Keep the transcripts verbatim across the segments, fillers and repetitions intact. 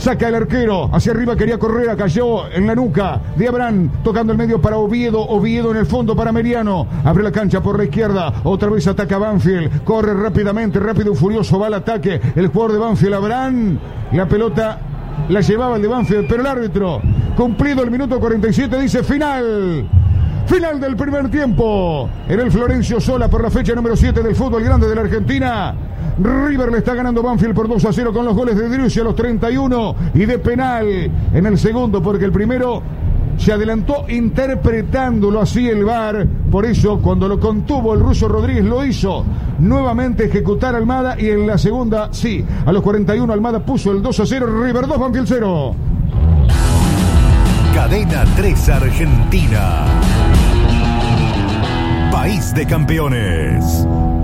Saca el arquero, hacia arriba quería Correa, cayó en la nuca de Abraham, tocando el medio para Oviedo, Oviedo en el fondo para Meriano, abre la cancha por la izquierda, otra vez ataca Banfield, corre rápidamente, rápido y furioso va al ataque, el jugador de Banfield, Abraham, la pelota la llevaba el de Banfield, pero el árbitro, cumplido el minuto cuarenta y siete, dice final. Final del primer tiempo. En el Florencio Sola por la fecha número siete del fútbol grande de la Argentina. River le está ganando Banfield por dos a cero con los goles de Driussi a los treinta y uno y de penal en el segundo, porque el primero se adelantó interpretándolo así el V A R. Por eso cuando lo contuvo el ruso Rodríguez lo hizo nuevamente ejecutar Almada, y en la segunda sí, a los cuarenta y uno Almada puso el dos a cero. River dos, Banfield cero. Cadena tres Argentina. País de campeones.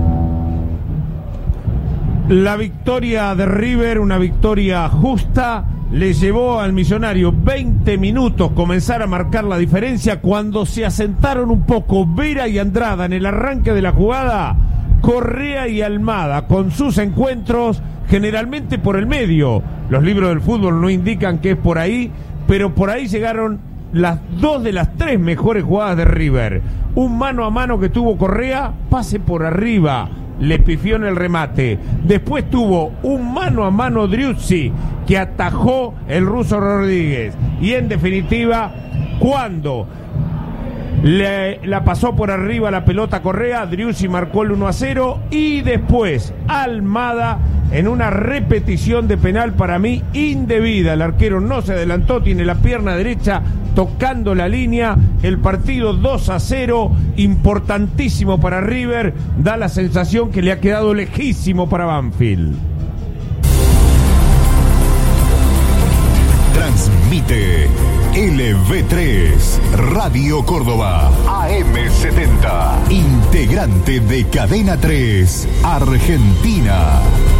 La victoria de River, una victoria justa, le llevó al millonario veinte minutos comenzar a marcar la diferencia. Cuando se asentaron un poco Vera y Andrada en el arranque de la jugada, Correa y Almada con sus encuentros generalmente por el medio. Los libros del fútbol no indican que es por ahí, pero por ahí llegaron las dos de las tres mejores jugadas de River. Un mano a mano que tuvo Correa, pase por arriba, le pifió en el remate. Después tuvo un mano a mano Driussi que atajó el ruso Rodríguez. Y en definitiva, cuando le, la pasó por arriba la pelota Correa, Driussi marcó el uno a cero. Y después Almada, en una repetición de penal para mí indebida. El arquero no se adelantó, tiene la pierna derecha tocando la línea. El partido dos a cero, importantísimo para River. Da la sensación que le ha quedado lejísimo para Banfield. Transmite L V tres Radio Córdoba A M setenta, integrante de Cadena tres Argentina.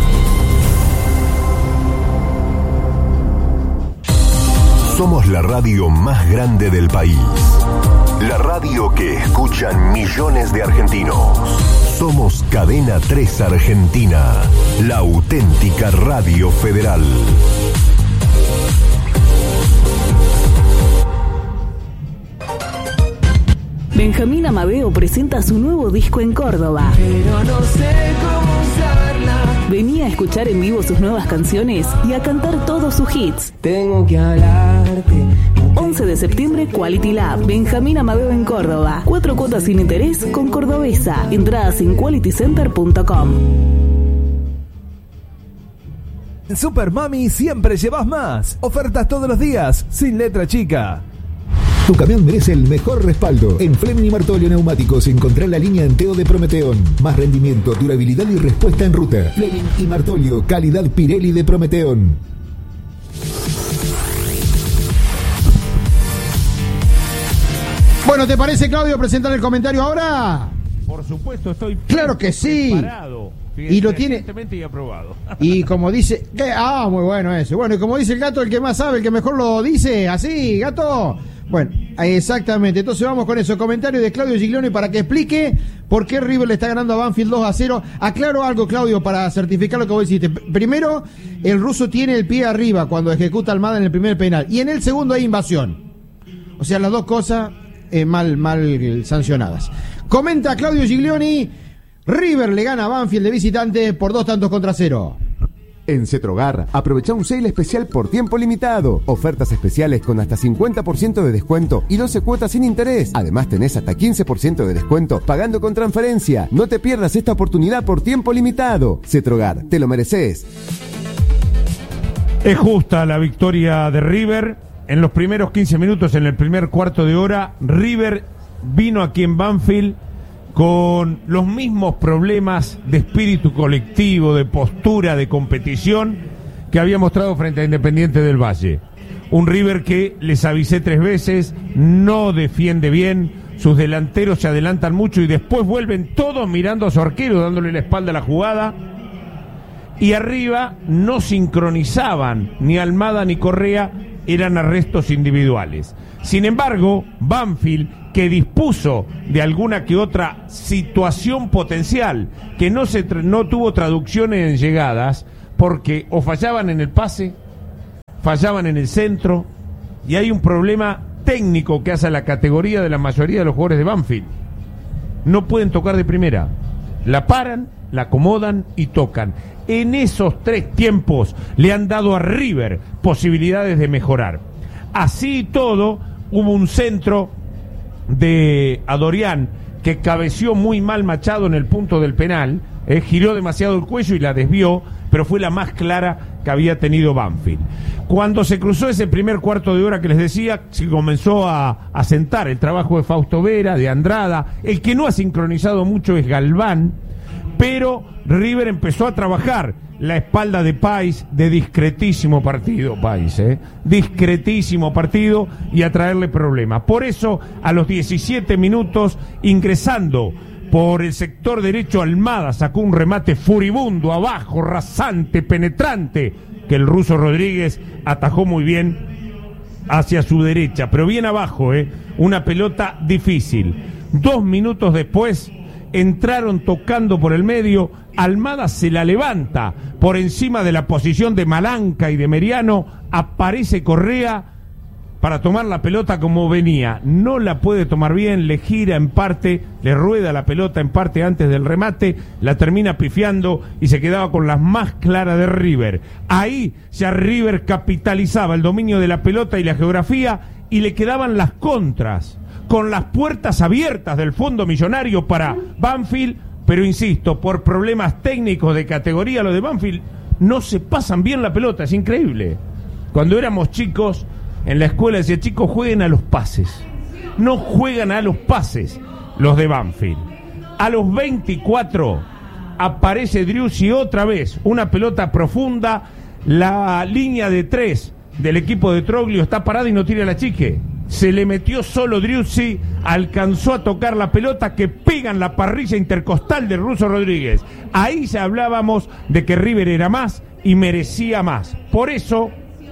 Somos la radio más grande del país. La radio que escuchan millones de argentinos. Somos Cadena tres Argentina, la auténtica radio federal. Benjamín Amadeo presenta su nuevo disco en Córdoba. Pero no sé cómo usarla. Vení a escuchar en vivo sus nuevas canciones y a cantar todos sus hits. Tengo que hablarte. once de septiembre, Quality Lab. Benjamín Amadeo en Córdoba. Cuatro cuotas sin interés con Cordobesa. Entradas en quality center punto com. En Super Mami siempre llevas más. Ofertas todos los días, sin letra chica. Tu camión merece el mejor respaldo. En Fleming y Martolio Neumáticos encontrá la línea Enteo de Prometeón. Más rendimiento, durabilidad y respuesta en ruta. Fleming y Martolio, calidad Pirelli de Prometeón. Bueno, ¿te parece, Claudio, presentar el comentario ahora? Por supuesto, estoy claro que sí. Preparado. Y lo tiene y aprobado. Y como dice, ¿qué? Ah, muy bueno eso. Bueno, y como dice el gato, el que más sabe, el que mejor lo dice, así, gato. Bueno, exactamente. Entonces vamos con eso. Comentario de Claudio Giglione para que explique por qué River le está ganando a Banfield dos a cero. Aclaro algo, Claudio, para certificar lo que vos hiciste. Primero, el ruso tiene el pie arriba cuando ejecuta Almada en el primer penal. Y en el segundo hay invasión. O sea, las dos cosas eh, mal, mal sancionadas. Comenta Claudio Giglione. River le gana a Banfield de visitante por dos tantos contra cero. En Cetrogar, aprovecha un sale especial por tiempo limitado. Ofertas especiales con hasta cincuenta por ciento de descuento y doce cuotas sin interés. Además tenés hasta quince por ciento de descuento pagando con transferencia. No te pierdas esta oportunidad por tiempo limitado. Cetrogar, te lo mereces. Es justa la victoria de River. En los primeros quince minutos, en el primer cuarto de hora, River vino aquí en Banfield con los mismos problemas de espíritu colectivo, de postura, de competición que había mostrado frente a Independiente del Valle. Un River que, les avisé tres veces, no defiende bien, sus delanteros se adelantan mucho y después vuelven todos mirando a su arquero, dándole la espalda a la jugada. Y arriba no sincronizaban ni Almada ni Correa, eran arrestos individuales. Sin embargo, Banfield, que dispuso de alguna que otra situación potencial, que no se no tuvo traducciones en llegadas, porque o fallaban en el pase, fallaban en el centro, y hay un problema técnico que hace a la categoría de la mayoría de los jugadores de Banfield. No pueden tocar de primera. La paran, la acomodan y tocan. En esos tres tiempos le han dado a River posibilidades de mejorar. Así y todo, hubo un centro de Adorián que cabeció muy mal Machado en el punto del penal, eh, giró demasiado el cuello y la desvió, pero fue la más clara que había tenido Banfield. Cuando se cruzó ese primer cuarto de hora que les decía, se comenzó a, a sentar el trabajo de Fausto Vera, de Andrada. El que no ha sincronizado mucho es Galván, pero River empezó a trabajar la espalda de Páez, de discretísimo partido, Páez, ¿eh? discretísimo partido, y a traerle problemas. Por eso, a los diecisiete minutos, ingresando por el sector derecho, Almada sacó un remate furibundo, abajo, rasante, penetrante, que el ruso Rodríguez atajó muy bien hacia su derecha, pero bien abajo, ¿eh? una pelota difícil. Dos minutos después, entraron tocando por el medio, Almada se la levanta por encima de la posición de Malanca y de Meriano, aparece Correa para tomar la pelota como venía, no la puede tomar bien, le gira en parte, le rueda la pelota en parte antes del remate, la termina pifiando y se quedaba con las más claras de River. Ahí ya River capitalizaba el dominio de la pelota y la geografía, y le quedaban las contras, con las puertas abiertas del fondo millonario para Banfield, pero insisto, por problemas técnicos de categoría, los de Banfield no se pasan bien la pelota, es increíble. Cuando éramos chicos, en la escuela decía, chicos, jueguen a los pases. No juegan a los pases los de Banfield. A los veinticuatro aparece Driussi otra vez, una pelota profunda, la línea de tres del equipo de Troglio está parada y no tira la chique. Se le metió solo Driussi, alcanzó a tocar la pelota que pega en la parrilla intercostal del ruso Rodríguez. Ahí ya hablábamos de que River era más y merecía más. Por eso,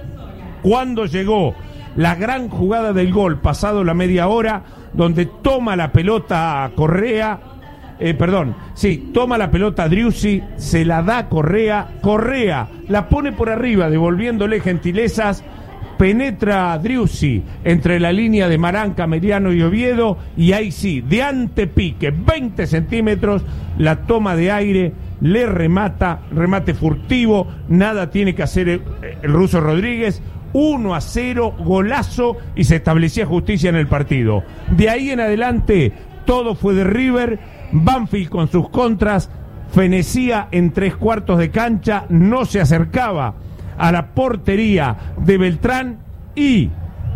cuando llegó la gran jugada del gol, pasado la media hora, donde toma la pelota a Correa, eh, perdón, sí, toma la pelota a Driussi, se la da a Correa, Correa la pone por arriba, devolviéndole gentilezas, penetra Driussi entre la línea de Maranca, Meriano y Oviedo, y ahí sí, de antepique, veinte centímetros, la toma de aire, le remata, remate furtivo, nada tiene que hacer el, el ruso Rodríguez, uno a cero, golazo, y se establecía justicia en el partido. De ahí en adelante, todo fue de River. Banfield con sus contras fenecía en tres cuartos de cancha, no se acercaba a la portería de Beltrán, y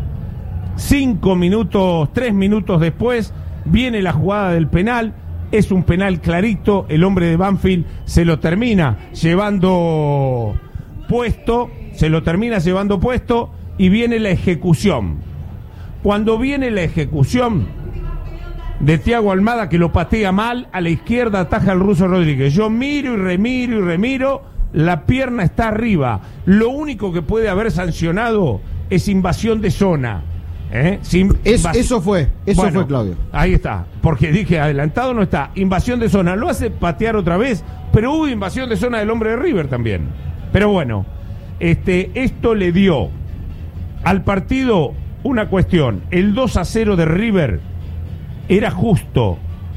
cinco minutos, tres minutos después, viene la jugada del penal. Es un penal clarito, el hombre de Banfield se lo termina llevando puesto, se lo termina llevando puesto, y viene la ejecución. Cuando viene la ejecución de Thiago Almada, que lo patea mal, a la izquierda ataja al ruso Rodríguez. Yo miro y remiro y remiro, la pierna está arriba. Lo único que puede haber sancionado es invasión de zona. ¿Eh? Sin es, eso fue, eso bueno, fue, Claudio. Ahí está, porque dije, adelantado no está. Invasión de zona, lo hace patear otra vez, pero hubo invasión de zona del hombre de River también. Pero bueno, este, esto le dio al partido una cuestión. El dos a cero de River era justo,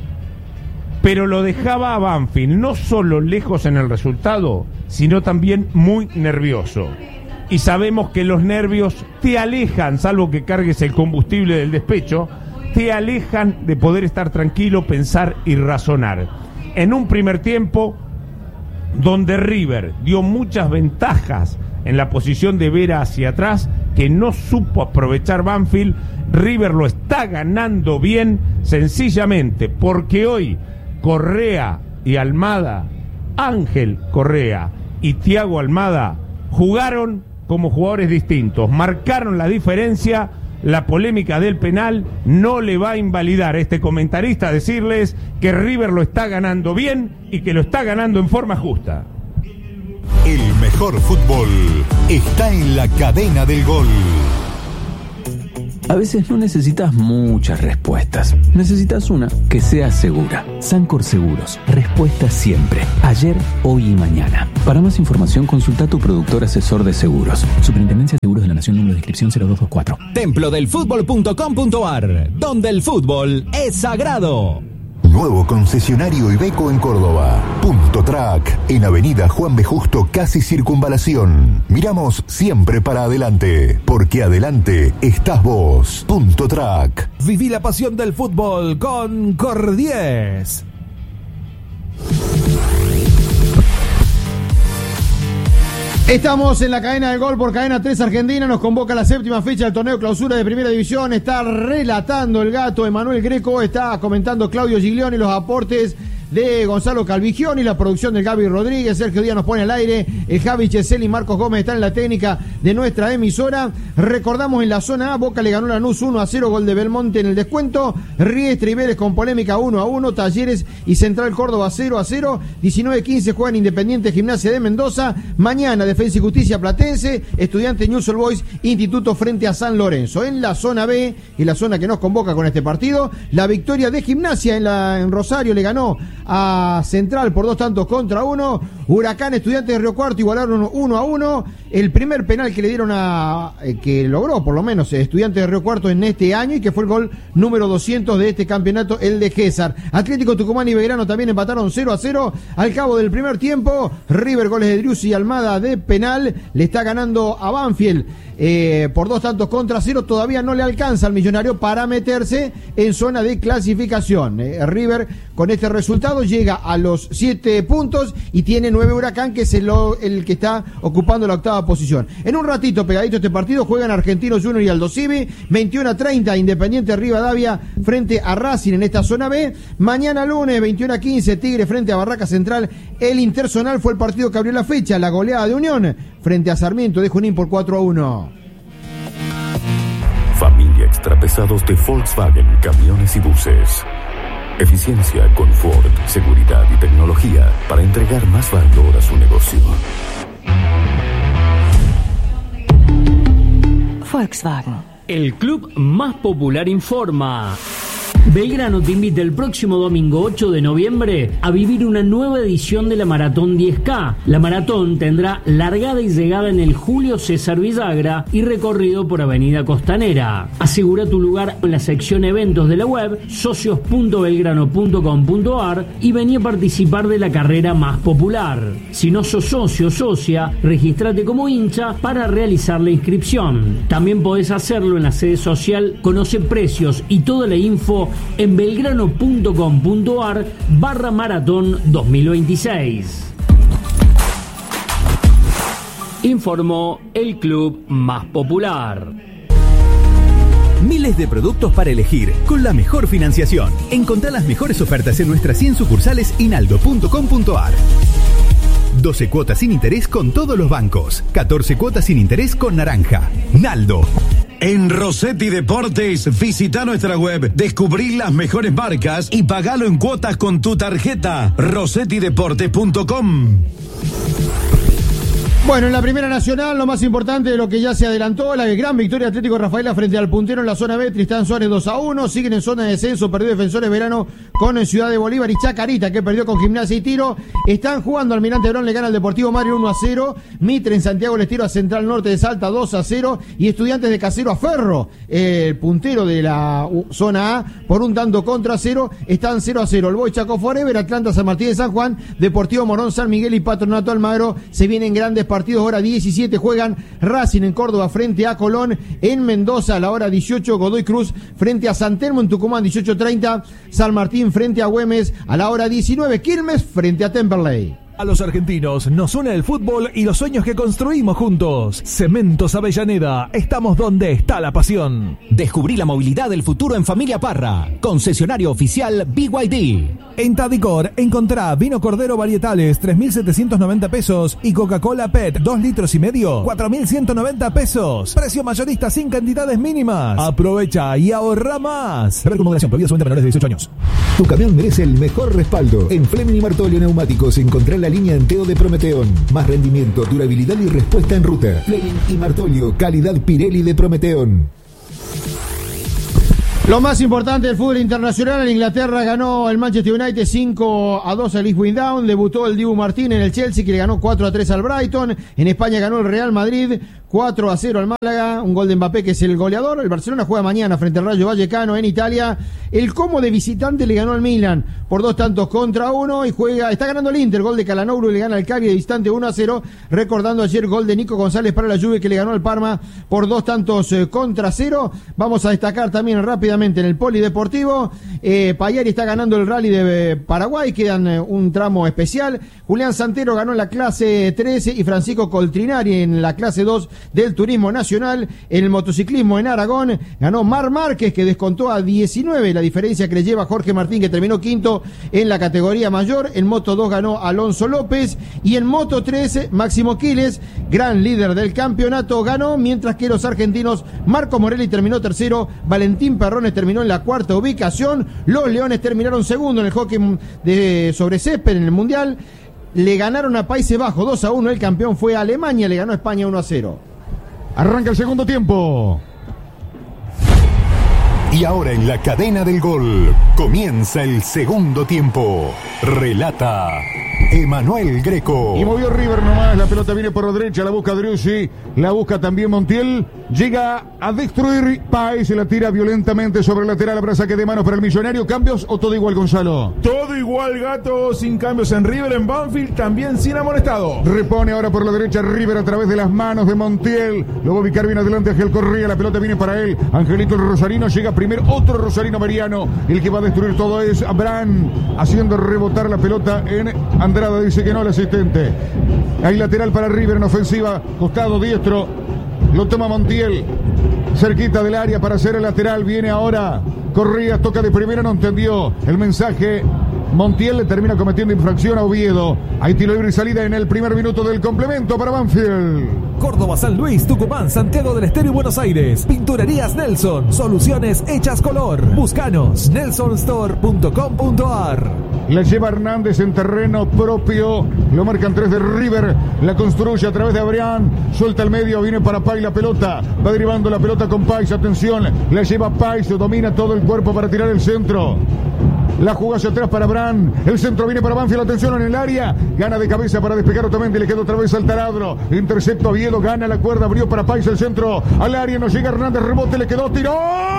pero lo dejaba a Banfield no solo lejos en el resultado, sino también muy nervioso. Y sabemos que los nervios te alejan, salvo que cargues el combustible del despecho, te alejan de poder estar tranquilo, pensar y razonar. En un primer tiempo donde River dio muchas ventajas en la posición de Vera hacia atrás, que no supo aprovechar Banfield, River lo está ganando bien, sencillamente porque hoy Correa y Almada, Ángel Correa y Thiago Almada, jugaron como jugadores distintos, marcaron la diferencia. La polémica del penal no le va a invalidar a este comentarista decirles que River lo está ganando bien y que lo está ganando en forma justa. El mejor fútbol está en la cadena del gol. A veces no necesitas muchas respuestas. Necesitas una que sea segura. Sancor Seguros. Respuesta siempre. Ayer, hoy y mañana. Para más información, consulta a tu productor asesor de seguros. Superintendencia de Seguros de la Nación, número de inscripción cero dos dos cuatro. templo del fútbol punto com punto ar, donde el fútbol es sagrado. Nuevo concesionario Iveco en Córdoba. Punto Track, en Avenida Juan B. Justo, casi Circunvalación. Miramos siempre para adelante, porque adelante estás vos. Punto Track. Viví la pasión del fútbol con Cordies. Estamos en la cadena del gol por Cadena tres Argentina. Nos convoca la séptima fecha del torneo clausura de Primera División. Está relatando el gato Emanuel Greco. Está comentando Claudio Giglioni los aportes de Gonzalo Calvigioni, la producción de Gaby Rodríguez. Sergio Díaz nos pone al aire. El Javi Chesel y Marcos Gómez están en la técnica de nuestra emisora. Recordamos en la zona A, Boca le ganó a Lanús uno a cero, gol de Belmonte en el descuento. Riestra y Vélez con polémica uno a uno. Talleres y Central Córdoba cero a cero. diecinueve quince juegan Independiente Gimnasia de Mendoza. Mañana Defensa y Justicia Platense. Estudiantes Newell's Old Boys Instituto frente a San Lorenzo. En la zona B, y la zona que nos convoca con este partido, la victoria de Gimnasia en, la, en Rosario le ganó a Central por dos tantos contra uno. Huracán, Estudiantes de Río Cuarto igualaron uno a uno. El primer penal que le dieron a eh, que logró por lo menos Estudiantes de Río Cuarto en este año, y que fue el gol número doscientos de este campeonato, el de César. Atlético Tucumán y Belgrano también empataron cero a cero al cabo del primer tiempo. River, goles de Driussi y Almada de penal, le está ganando a Banfield eh, por dos tantos contra cero. Todavía no le alcanza al Millonario para meterse en zona de clasificación. eh, River con este resultado llega a los siete puntos y tiene nueve Huracán, que es el, el que está ocupando la octava posición. En un ratito, pegadito este partido, juegan Argentinos Junior y Aldo Civi. veintiuno a treinta, Independiente Rivadavia frente a Racing en esta zona B. Mañana lunes, veintiuno a quince, Tigre frente a Barraca Central. El Intersonal fue el partido que abrió la fecha. La goleada de Unión frente a Sarmiento de Junín por cuatro a uno. Familia Extrapesados de Volkswagen Camiones y Buses. Eficiencia, confort, seguridad y tecnología para entregar más valor a su negocio. Volkswagen. El club más popular informa. Belgrano te invita el próximo domingo ocho de noviembre a vivir una nueva edición de la Maratón diez K. La maratón tendrá largada y llegada en el Julio César Villagra y recorrido por Avenida Costanera. Asegura tu lugar en la sección eventos de la web socios punto belgrano punto com punto ar y vení a participar de la carrera más popular. Si no sos socio o socia, regístrate como hincha para realizar la inscripción. También podés hacerlo en la sede social. Conoce precios y toda la info en belgrano punto com punto ar barra maratón dos mil veintiséis. Informó el club más popular. Miles de productos para elegir, con la mejor financiación. Encontrá las mejores ofertas en nuestras cien sucursales inaldo punto com punto ar. doce cuotas sin interés con todos los bancos. catorce cuotas sin interés con Naranja. Naldo. En Rossetti Deportes, visita nuestra web, descubrí las mejores marcas y pagalo en cuotas con tu tarjeta. rossetti deportes punto com. Bueno, en la Primera Nacional, lo más importante de lo que ya se adelantó, la gran victoria Atlético Rafaela frente al puntero en la zona B, Tristán Suárez dos a uno, siguen en zona de descenso, perdió Defensores Verano con Ciudad de Bolívar y Chacarita, que perdió con Gimnasia y Tiro. Están jugando Almirante Brown, le gana al Deportivo Madrid uno a cero, Mitre en Santiago del Estero a Central Norte de Salta dos a cero, y Estudiantes de Casero a Ferro, el puntero de la zona A, por un tanto contra cero, están cero a cero. El Boy Chaco Forever, Atlanta San Martín de San Juan, Deportivo Morón San Miguel y Patronato Almagro. Se vienen grandes partidos. Hora diecisiete juegan Racing en Córdoba frente a Colón. En Mendoza a la hora dieciocho, Godoy Cruz frente a San Telmo. En Tucumán dieciocho treinta, San Martín frente a Güemes. A la hora diecinueve, Quilmes frente a Temperley. A los argentinos nos une el fútbol y los sueños que construimos juntos. Cementos Avellaneda, estamos donde está la pasión. Descubrí la movilidad del futuro en Familia Parra. Concesionario oficial B Y D. En Tadicor encontrá vino Cordero Varietales tres mil setecientos noventa pesos y Coca-Cola P E T dos litros y medio cuatro mil ciento noventa pesos. Precio mayorista sin cantidades mínimas. Aprovecha y ahorra más. Beber con moderación, prohibido solamente menores de dieciocho años. Tu camión merece el mejor respaldo. En Fleming y Martolio Neumáticos encontrá la línea Enteo de Prometeón. Más rendimiento, durabilidad y respuesta en ruta. Fleming y Martolio, calidad Pirelli de Prometeón. Lo más importante del fútbol internacional, en Inglaterra ganó el Manchester United cinco a dos al Ipswich Town, debutó el Dibu Martín en el Chelsea que le ganó cuatro a tres al Brighton, en España ganó el Real Madrid cuatro a cero al Málaga, un gol de Mbappé que es el goleador. El Barcelona juega mañana frente al Rayo Vallecano en Italia. El Como de visitante le ganó al Milan por dos tantos contra uno y juega, está ganando el Inter, gol de Calhanoglu le gana al Cagliari de visitante uno a cero, recordando ayer gol de Nico González para la Juve que le ganó al Parma por dos tantos eh, contra cero. Vamos a destacar también rápidamente en el polideportivo, eh, Payari está ganando el Rally de eh, Paraguay, quedan eh, un tramo especial. Julián Santero ganó en la clase trece y Francisco Coltrinari en la clase dos del Turismo Nacional. En el motociclismo en Aragón ganó Mar Márquez, que descontó a diecinueve la diferencia que le lleva Jorge Martín, que terminó quinto en la categoría mayor. En Moto dos ganó Alonso López y en Moto trece Máximo Quiles, gran líder del campeonato, ganó, mientras que los argentinos Marco Morelli terminó tercero, Valentín Perrones terminó en la cuarta ubicación. Los Leones terminaron segundo en el hockey de sobre césped en el Mundial. Le ganaron a Países Bajos dos a uno, el campeón fue Alemania, le ganó a España uno a cero. Arranca el segundo tiempo. Y ahora en la cadena del gol comienza el segundo tiempo. Relata Emanuel Greco. Y movió River nomás, la pelota viene por la derecha, la busca Driussi, la busca también Montiel, llega a destruir Páez, se la tira violentamente sobre el lateral, habrá saque de manos para el Millonario. ¿Cambios o todo igual, Gonzalo? Todo igual, Gato, sin cambios en River, en Banfield también sin amonestado. Repone ahora por la derecha River a través de las manos de Montiel, lo va a ubicar bien adelante Ángel Correa, la pelota viene para él, Angelito el Rosarino, llega primero otro Rosarino Mariano, el que va a destruir todo es Abraham, haciendo rebotar la pelota en Andrada, dice que no el asistente. Hay lateral para River en ofensiva, costado diestro, lo toma Montiel, cerquita del área para hacer el lateral, viene ahora Correa, toca de primera, no entendió el mensaje. Montiel le termina cometiendo infracción a Oviedo. Hay tiro libre y salida en el primer minuto del complemento para Banfield. Córdoba, San Luis, Tucumán, Santiago del Estero y Buenos Aires. Pinturerías Nelson. Soluciones hechas color. Búscanos. nelson store punto com punto a r. La lleva Hernández en terreno propio. Lo marcan tres de River. La construye a través de Abraham. Suelta el medio. Viene para Pais la pelota. Va derivando la pelota con Pais. Atención. La lleva Pais. Domina todo el cuerpo para tirar el centro. La jugada hacia atrás para Abraham. El centro viene para Banfield. Atención en el área. Gana de cabeza para despegar Otamendi. Le queda otra vez al taladro. Intercepto a Oviedo. Gana la cuerda. Abrió para Pais el centro. Al área no llega Hernández. Rebote. Le quedó. Tiró.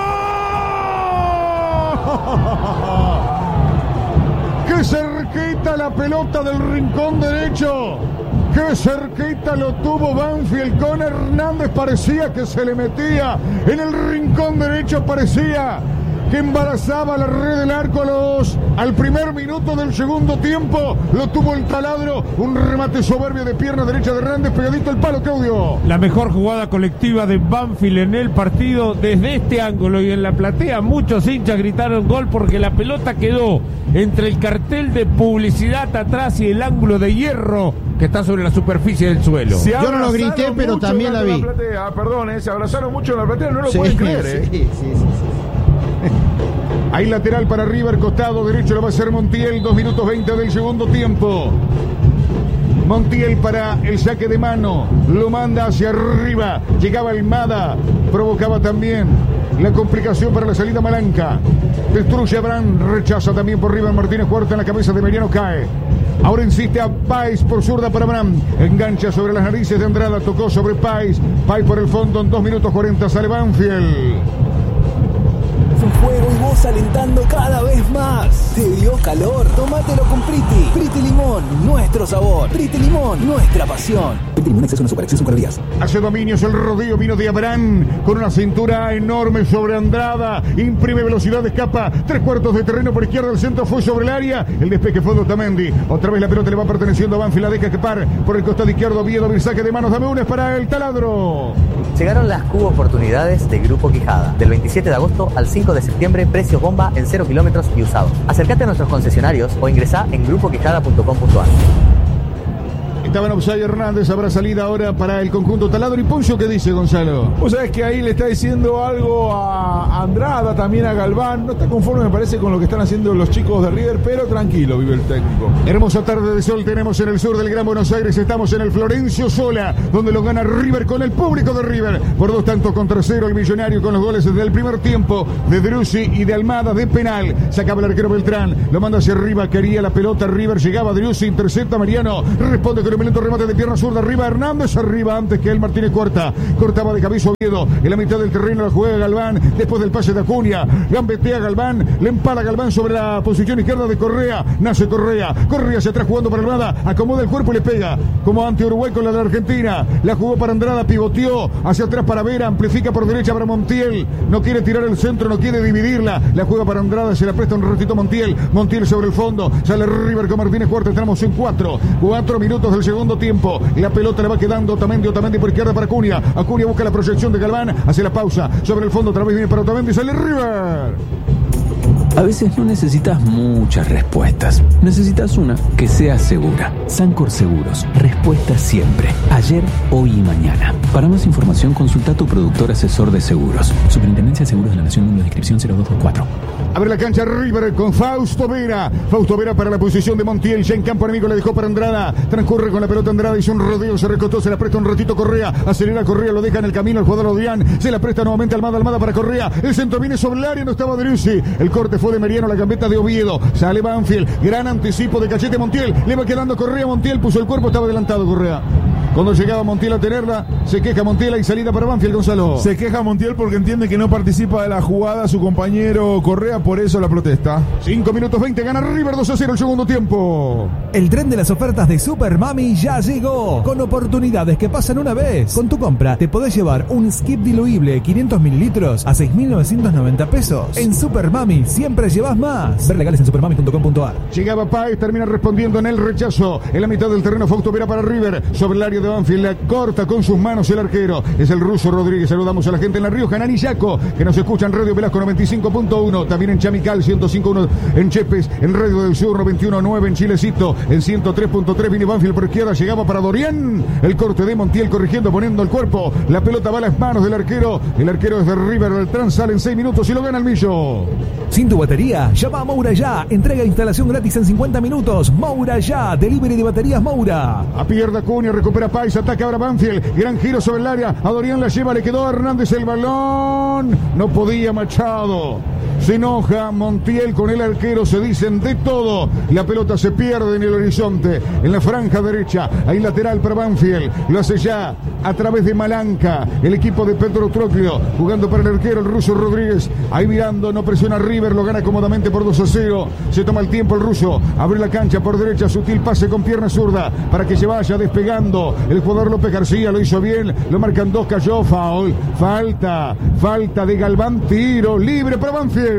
¡Qué cerquita la pelota del rincón derecho! ¡Qué cerquita lo tuvo Banfield con Hernández! Parecía que se le metía en el rincón derecho. Parecía que embarazaba la red del arco a los, al primer minuto del segundo tiempo. Lo tuvo el taladro, un remate soberbio de pierna derecha de Hernández, pegadito al palo, Claudio. La mejor jugada colectiva de Banfield en el partido. Desde este ángulo y en la platea muchos hinchas gritaron gol porque la pelota quedó entre el cartel de publicidad atrás y el ángulo de hierro que está sobre la superficie del suelo. Yo no lo grité, pero también la vi. La platea, perdón, eh, se abrazaron mucho en la platea, no lo Sí, pueden creer. sí, eh. sí, sí, sí. Hay lateral para River, costado derecho lo va a hacer Montiel, dos minutos veinte del segundo tiempo. Montiel para el saque de mano, lo manda hacia arriba, llegaba Almada, provocaba también la complicación para la salida Malanca. Destruye a Abraham, rechaza también por River Martínez, Huerta en la cabeza de Mariano, cae. Ahora insiste a Pais por zurda para Abraham, engancha sobre las narices de Andrada, tocó sobre Pais, Pais por el fondo en dos minutos cuarenta, sale Banfield. Fuego y vos alentando cada vez más. ¿Te dio calor? Tómatelo con Priti. Priti Limón, nuestro sabor. Priti Limón, nuestra pasión. Priti Limón, exceso no super, exceso calorías. Hace dominios el rodeo, vino de Abraham con una cintura enorme sobre Andrada, imprime velocidad, escapa tres cuartos de terreno por izquierda, el centro fue sobre el área, el despeje fue de Otamendi, otra vez la pelota le va perteneciendo a Banfield, la deja escapar por el costado izquierdo, Oviedo, el saque de manos, dame una, es para el taladro. Llegaron las cubo oportunidades de Grupo Quijada, del veintisiete de agosto al cinco de septiembre, precios bomba en cero kilómetros y usado. Acércate a nuestros concesionarios o ingresá en grupo quijada punto com punto a r. Estaba en offside Hernández, habrá salida ahora para el conjunto Taladro y Poncio. ¿Qué dice Gonzalo? Vos sabés que ahí le está diciendo algo a Andrada, también a Galván. No está conforme, me parece, con lo que están haciendo los chicos de River, pero tranquilo, vive el técnico. Hermosa tarde de sol tenemos en el sur del Gran Buenos Aires. Estamos en el Florencio Sola, donde lo gana River con el público de River. Por dos tantos contra cero, el Millonario con los goles desde el primer tiempo de Driussi y de Almada de penal. Sacaba el arquero Beltrán, lo manda hacia arriba, quería la pelota River, llegaba Driussi, intercepta Mariano, responde con un violento remate de pierna zurda, arriba Hernández, arriba antes que él Martínez Cuarta, cortaba de cabeza Oviedo, en la mitad del terreno la juega Galván, después del pase de Acuña, gambetea Galván, le empala Galván sobre la posición izquierda de Correa, nace Correa, Correa hacia atrás jugando para Almada, acomoda el cuerpo y le pega, como ante Uruguay con la de Argentina, la jugó para Andrada, pivoteó hacia atrás para Vera, amplifica por derecha para Montiel, no quiere tirar el centro, no quiere dividirla, la juega para Andrada, se la presta un ratito Montiel, Montiel sobre el fondo, sale River con Martínez Cuarta, entramos en cuatro, cuatro minutos del segundo tiempo, la pelota le va quedando Otamendi, Otamendi por izquierda para Acuña, Acuña busca la proyección de Galván, hace la pausa, sobre el fondo otra vez viene para Otamendi, sale River. A veces no necesitas muchas respuestas. Necesitas una que sea segura. Sancor Seguros. Respuesta siempre. Ayer, hoy y mañana. Para más información, consulta a tu productor asesor de seguros. Superintendencia de Seguros de la Nación, número de inscripción cero dos dos cuatro. Abre la cancha River con Fausto Vera. Fausto Vera para la posición de Montiel. Ya en campo enemigo le dejó para Andrada. Transcurre con la pelota Andrada. Hizo un rodeo, se recostó, se la presta un ratito Correa. Acelera Correa, lo deja en el camino el jugador Odrián. Se la presta nuevamente Almada, Almada para Correa. El centro viene sobre el área, no estaba Driussi. El corte fue de Mariano, la gambeta de Oviedo. Sale Banfield. Gran anticipo de Cachete Montiel. Le va quedando Correa. Montiel puso el cuerpo, estaba adelantado Correa. Cuando llegaba Montiel a tenerla, se queja Montiel y salida para Banfield, Gonzalo. Se queja Montiel porque entiende que no participa de la jugada su compañero Correa, por eso la protesta. cinco minutos veinte, gana River dos a cero el segundo tiempo. El tren de las ofertas de Super Mami ya llegó, con oportunidades que pasan una vez. Con tu compra te podés llevar un skip diluible quinientos mililitros a seis mil novecientos noventa pesos. En Super Mami siempre llevas más. Ver legales en supermami punto com punto a r. Llegaba Páez, termina respondiendo en el rechazo. En la mitad del terreno Fausto Vera para River. Sobre el área de Banfield, la corta con sus manos el arquero. Es el ruso Rodríguez. Saludamos a la gente en La Rioja, en Anillaco, que nos escucha en Radio Velasco noventa y cinco punto uno. También en Chamical ciento cinco punto uno. En Chepes, en Radio del Sur noventa y uno punto nueve. En Chilecito, en ciento tres punto tres. Viene Banfield por izquierda. Llegaba para Dorián. El corte de Montiel corrigiendo, poniendo el cuerpo. La pelota va a las manos del arquero. El arquero es de River. Beltrán sale en seis minutos y lo gana el Millo. Sin tu batería, llama a Moura Ya. Entrega e instalación gratis en cincuenta minutos. Moura Ya. Delivery de baterías Moura. A pierda Acuña, recupera Páez, ataca ahora Banfield. Gran giro sobre el área. A Dorián la lleva, le quedó a Hernández el balón. No podía Machado. Se enoja Montiel con el arquero, se dicen de todo. La pelota se pierde en el horizonte, en la franja derecha. Hay lateral para Banfield. Lo hace ya a través de Malanca. El equipo de Pedro Troclio jugando para el arquero, el ruso Rodríguez. Ahí mirando, no presiona River, lo gana cómodamente por dos a cero. Se toma el tiempo el ruso. Abre la cancha por derecha, sutil pase con pierna zurda para que se vaya despegando. El jugador López García lo hizo bien. Lo marcan dos, cayó, foul. Falta, falta de Galván, tiro libre para Banfield.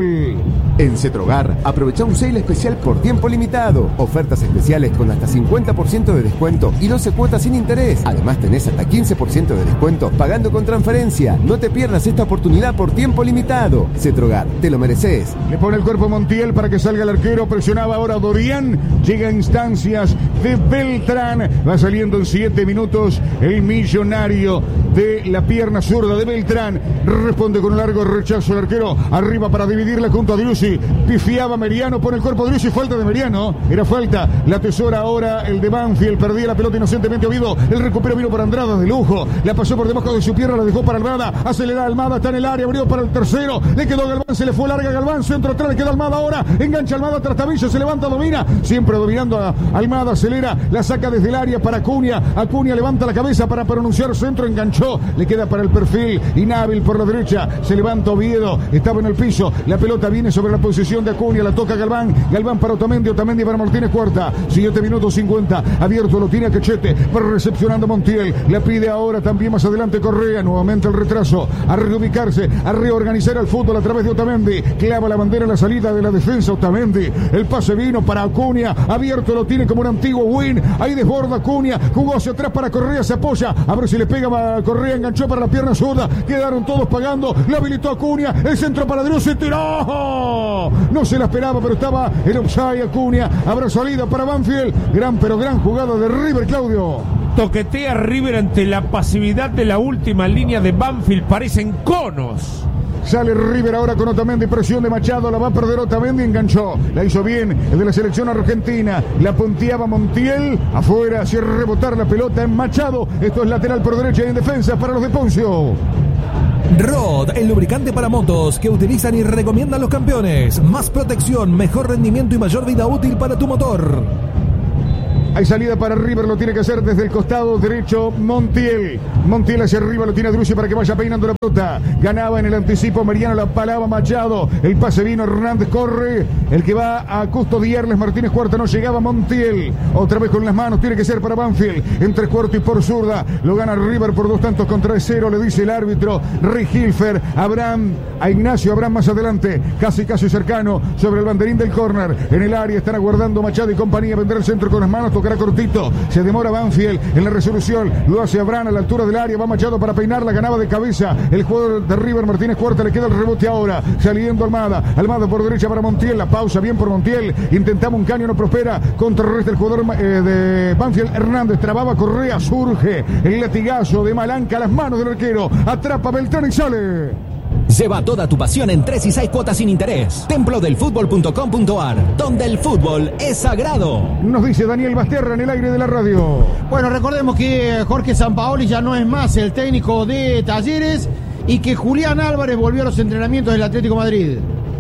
En Cetrogar, aprovecha un sale especial por tiempo limitado. Ofertas especiales con hasta cincuenta por ciento de descuento y doce cuotas sin interés. Además tenés hasta quince por ciento de descuento pagando con transferencia. No te pierdas esta oportunidad por tiempo limitado. Cetrogar, te lo mereces. Le pone el cuerpo Montiel para que salga el arquero. Presionaba ahora Dorián. Llega a instancias de Beltrán. Va saliendo en siete minutos el Millonario de la pierna zurda de Beltrán. Responde con un largo rechazo el arquero. Arriba para dividirla junto a Driussi. Pifiaba Meriano, pone el cuerpo Driussi. Falta de Meriano. Era falta. La tesora ahora el de Banfield. Perdía la pelota inocentemente Oviedo. El recupero vino para Andrada de lujo. La pasó por debajo de su pierna. La dejó para Almada. Acelera Almada. Está en el área. Abrió para el tercero. Le quedó Galván. Se le fue larga Galván. Centro atrás. Le queda Almada ahora. Engancha Almada. Trastabilla. Se levanta. Domina. Siempre dominando a Almada. Acelera. La saca desde el área para Acuña. Acuña levanta la cabeza para pronunciar centro. Enganchó. Le queda para el perfil. Inhábil por la derecha. Se levanta Oviedo. Estaba en el piso. La pelota viene sobre la posición de Acuña. La toca Galván. Galván para Otamendi. Otamendi para Martínez Cuarta. siete minutos cincuenta. Abierto lo tiene a Cachete. Para recepcionando Montiel. La pide ahora también más adelante Correa. Nuevamente el retraso. A reubicarse. A reorganizar el fútbol a través de Otamendi. Clava la bandera en la salida de la defensa Otamendi. El pase vino para Acuña. Abierto lo tiene como un antiguo win. Ahí desborda Acuña. Jugó hacia atrás para Correa. Se apoya. A ver si le pega a Correa. Enganchó para la pierna zurda. Quedaron todos pagando. Le habilitó Acuña. El centro para Driussi. ¡Tiró! No, no se la esperaba, pero estaba el offside. Acuña, habrá salida para Banfield. Gran, pero gran jugada de River, Claudio. Toquetea River ante la pasividad de la última línea de Banfield. Parecen conos. Sale River ahora con Otamendi, presión de Machado, la va a perder Otamendi, enganchó, la hizo bien el de la selección argentina, la punteaba Montiel, afuera, hacia rebotar la pelota en Machado, esto es lateral por derecha y en defensa para los de Poncio. Rod, el lubricante para motos que utilizan y recomiendan los campeones, más protección, mejor rendimiento y mayor vida útil para tu motor. Hay salida para River, lo tiene que hacer desde el costado derecho Montiel. Montiel hacia arriba, lo tiene Drusi para que vaya peinando la pelota. Ganaba en el anticipo Meriano, la palaba Machado. El pase vino, Hernández corre. El que va a custodiarles Martínez Cuarta, no llegaba Montiel. Otra vez con las manos, tiene que ser para Banfield. En tres cuartos y por zurda. Lo gana River por dos tantos contra cero, le dice el árbitro. Rick Hilfer, Abraham, a Ignacio Abraham más adelante. Casi, casi cercano sobre el banderín del córner. En el área están aguardando Machado y compañía. Vendrá el centro con las manos. Tocará cortito, se demora Banfield en la resolución, lo hace Abraham a la altura del área, va Machado para peinarla, ganaba de cabeza el jugador de River Martínez Cuarta, le queda el rebote ahora, saliendo Almada, Almada por derecha para Montiel, la pausa bien por Montiel, intentaba un caño, no prospera, contrarresta el jugador eh, de Banfield, Hernández, trababa Correa, surge el latigazo de Malanca a las manos del arquero, atrapa Beltrán y sale. Lleva toda tu pasión en tres y seis cuotas sin interés. templo del fútbol punto com punto a r, donde el fútbol es sagrado. Nos dice Daniel Basterra en el aire de la radio. Bueno, recordemos que Jorge Sampaoli ya no es más el técnico de Talleres y que Julián Álvarez volvió a los entrenamientos del Atlético Madrid.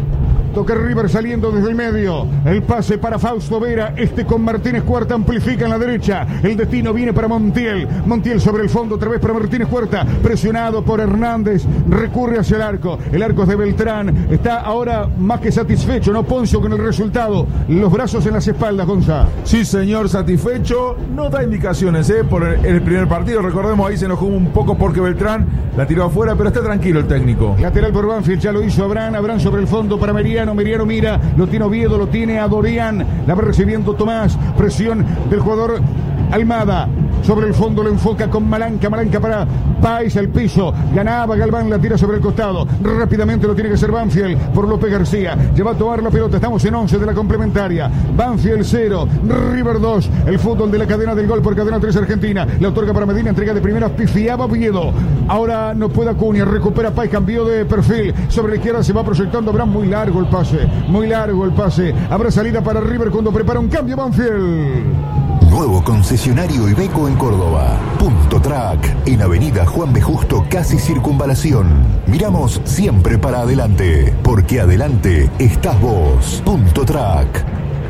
Toca River saliendo desde el medio. El pase para Fausto Vera. Este con Martínez Cuarta amplifica en la derecha. El destino viene para Montiel. Montiel sobre el fondo otra vez para Martínez Cuarta. Presionado por Hernández. Recurre hacia el arco. El arco es de Beltrán. Está ahora más que satisfecho, ¿no, Poncio, con el resultado? Los brazos en las espaldas, Gonza. Sí, señor, satisfecho. No da indicaciones, ¿eh? Por el, el primer partido. Recordemos, ahí se enojó un poco porque Beltrán la tiró afuera, pero está tranquilo el técnico. Lateral por Banfield. Ya lo hizo Abraham. Abraham sobre el fondo para Meriano. Meriano mira, lo tiene Oviedo, lo tiene a Dorian, la va recibiendo Tomás, presión del jugador Almada, sobre el fondo lo enfoca con Malanca, Malanca para Páez al piso, ganaba Galván, la tira sobre el costado, rápidamente lo tiene que hacer Banfield por López García, lleva a tomar la pelota, estamos en once de la complementaria, Banfield cero, River dos, el fútbol de la cadena del gol por cadena tres Argentina, la otorga para Medina, entrega de primera, pifiaba Oviedo, ahora no puede Acuña, recupera Páez, cambió de perfil, sobre la izquierda se va proyectando, habrá muy largo el pase, muy largo el pase, habrá salida para River cuando prepara un cambio Banfield. Nuevo concesionario Iveco en Córdoba. Punto Track, en Avenida Juan B. Justo, casi Circunvalación. Miramos siempre para adelante, porque adelante estás vos. Punto Track.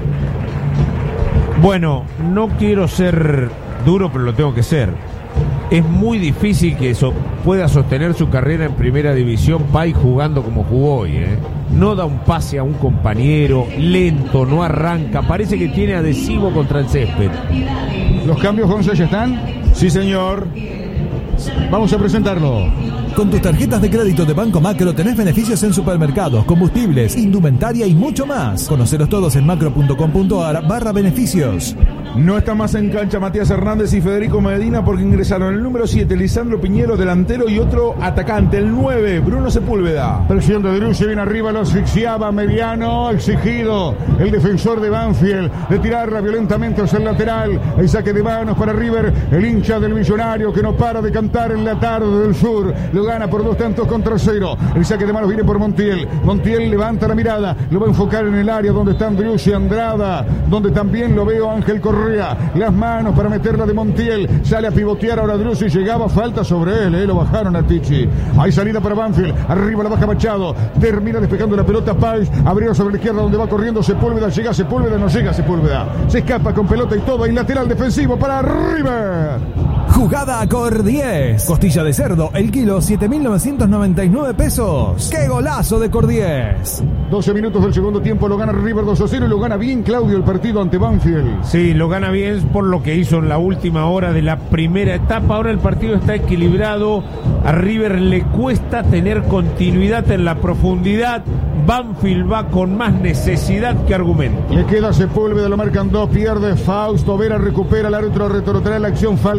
Bueno, no quiero ser duro, pero lo tengo que ser. Es muy difícil que eso pueda sostener su carrera en primera división, Pai, jugando como jugó hoy, ¿eh? No da un pase a un compañero, lento, no arranca, parece que tiene adhesivo contra el césped. ¿Los cambios, González, ya están? Sí, señor. Vamos a presentarlo. Con tus tarjetas de crédito de Banco Macro tenés beneficios en supermercados, combustibles, indumentaria y mucho más. Conoceros todos en macro punto com punto a r barra beneficios. No está más en cancha Matías Hernández y Federico Medina porque ingresaron el número siete, Lisandro Piñero, delantero, y otro atacante, el nueve, Bruno Sepúlveda. Presión de Drussi, bien arriba, lo asfixiaba Mediano, exigido el defensor de Banfield de tirarla violentamente hacia el lateral. El saque de manos para River, el hincha del Millonario que no para de cantar en la tarde del sur. Lo gana por dos tantos contra cero. El saque de manos viene por Montiel. Montiel levanta la mirada, lo va a enfocar en el área donde están Drussi, Andrada, donde también lo veo Ángel Correa. Las manos para meterla de Montiel. Sale a pivotear ahora Drussi. Llegaba, falta sobre él. Eh, lo bajaron a Tichi. Hay salida para Banfield. Arriba la baja Machado. Termina despejando la pelota Páez. Abrió sobre la izquierda donde va corriendo Sepúlveda. Llega Sepúlveda. No llega Sepúlveda. Se escapa con pelota y todo. Y lateral defensivo para River. Jugada a Cor diez. Costilla de cerdo, el kilo, siete mil novecientos noventa y nueve pesos. ¡Qué golazo de Cor diez! doce minutos del segundo tiempo, lo gana River dos a cero y lo gana bien, Claudio, el partido ante Banfield. Sí, lo gana bien por lo que hizo en la última hora de la primera etapa. Ahora el partido está equilibrado. A River le cuesta tener continuidad en la profundidad. Banfield va con más necesidad que argumento. Le queda Sepúlveda, lo marcan dos, pierde Fausto Vera, recupera el árbitro, retrotrae la acción, falta sobre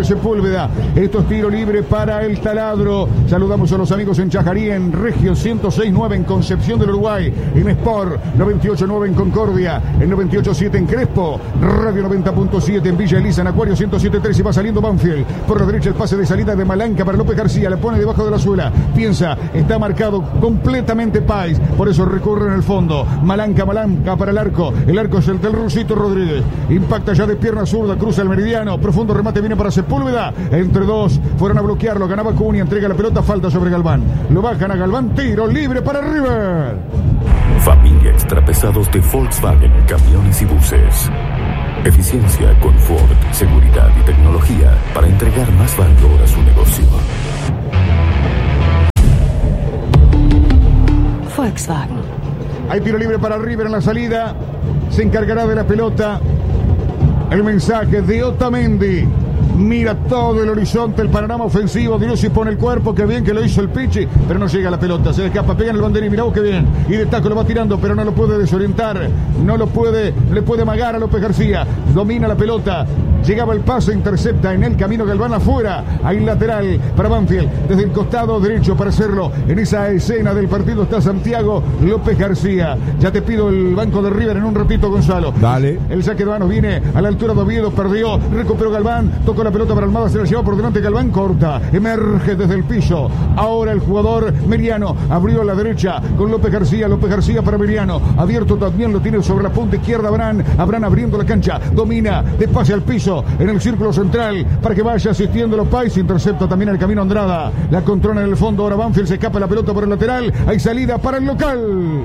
Sepúlveda. Esto es tiro libre para el Taladro. Saludamos a los amigos en Chajarí, en Regio ciento seis punto nueve en Concepción del Uruguay, en Sport noventa y ocho punto nueve en Concordia, en noventa y ocho punto siete en Crespo, Radio noventa punto siete en Villa Elisa, en Acuario ciento siete punto tres y va saliendo Banfield. Por la derecha el pase de salida de Malanca para López García, le pone debajo de la suela, piensa, está marcado completamente Pais, por eso recurre en el fondo. Malanca, Malanca para el arco, el arco es el del Rusito Rodríguez, impacta ya de pierna zurda, cruza el meridiano, profundo remate viene para Sepúlveda, entre dos, fueron a bloquearlo, ganaba Cuni, entrega la pelota, falta sobre Galván, lo bajan a Galván, tiro libre para River. Familia Extrapesados de Volkswagen, camiones y buses. Eficiencia, confort, seguridad y tecnología para entregar más valor a su negocio. Volkswagen. Hay tiro libre para River en la salida. Se encargará de la pelota. El mensaje de Otamendi. Mira todo el horizonte, el panorama ofensivo. Dios y pone el cuerpo, que bien que lo hizo el Pichi, pero no llega la pelota, se le escapa, pega en el banderín, mirá vos que bien, y de taco lo va tirando, pero no lo puede desorientar, no lo puede, le puede amagar a López García, domina la pelota, llegaba el pase, intercepta en el camino Galván afuera, hay lateral para Banfield, desde el costado derecho para hacerlo, en esa escena del partido está Santiago López García. Ya te pido el banco de River en un ratito, Gonzalo. Dale. El saque de manos viene a la altura de Oviedo, perdió, recuperó Galván, tocó la pelota para Almada, se la lleva por delante Galván, corta, emerge desde el piso, ahora el jugador Meriano, abrió a la derecha con López García, López García para Meriano, abierto también lo tiene sobre la punta izquierda Abrán, Abrán abriendo la cancha, domina, de pase al piso, en el círculo central, para que vaya asistiendo los Pais, intercepta también el camino Andrada, la controla en el fondo, ahora Banfield se escapa la pelota por el lateral, hay salida para el local.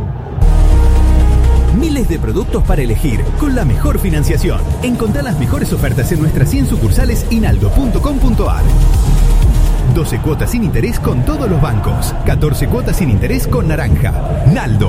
Miles de productos para elegir, con la mejor financiación. Encontrá las mejores ofertas en nuestras cien sucursales y naldo punto com punto a r. doce cuotas sin interés con todos los bancos. catorce cuotas sin interés con Naranja. Naldo.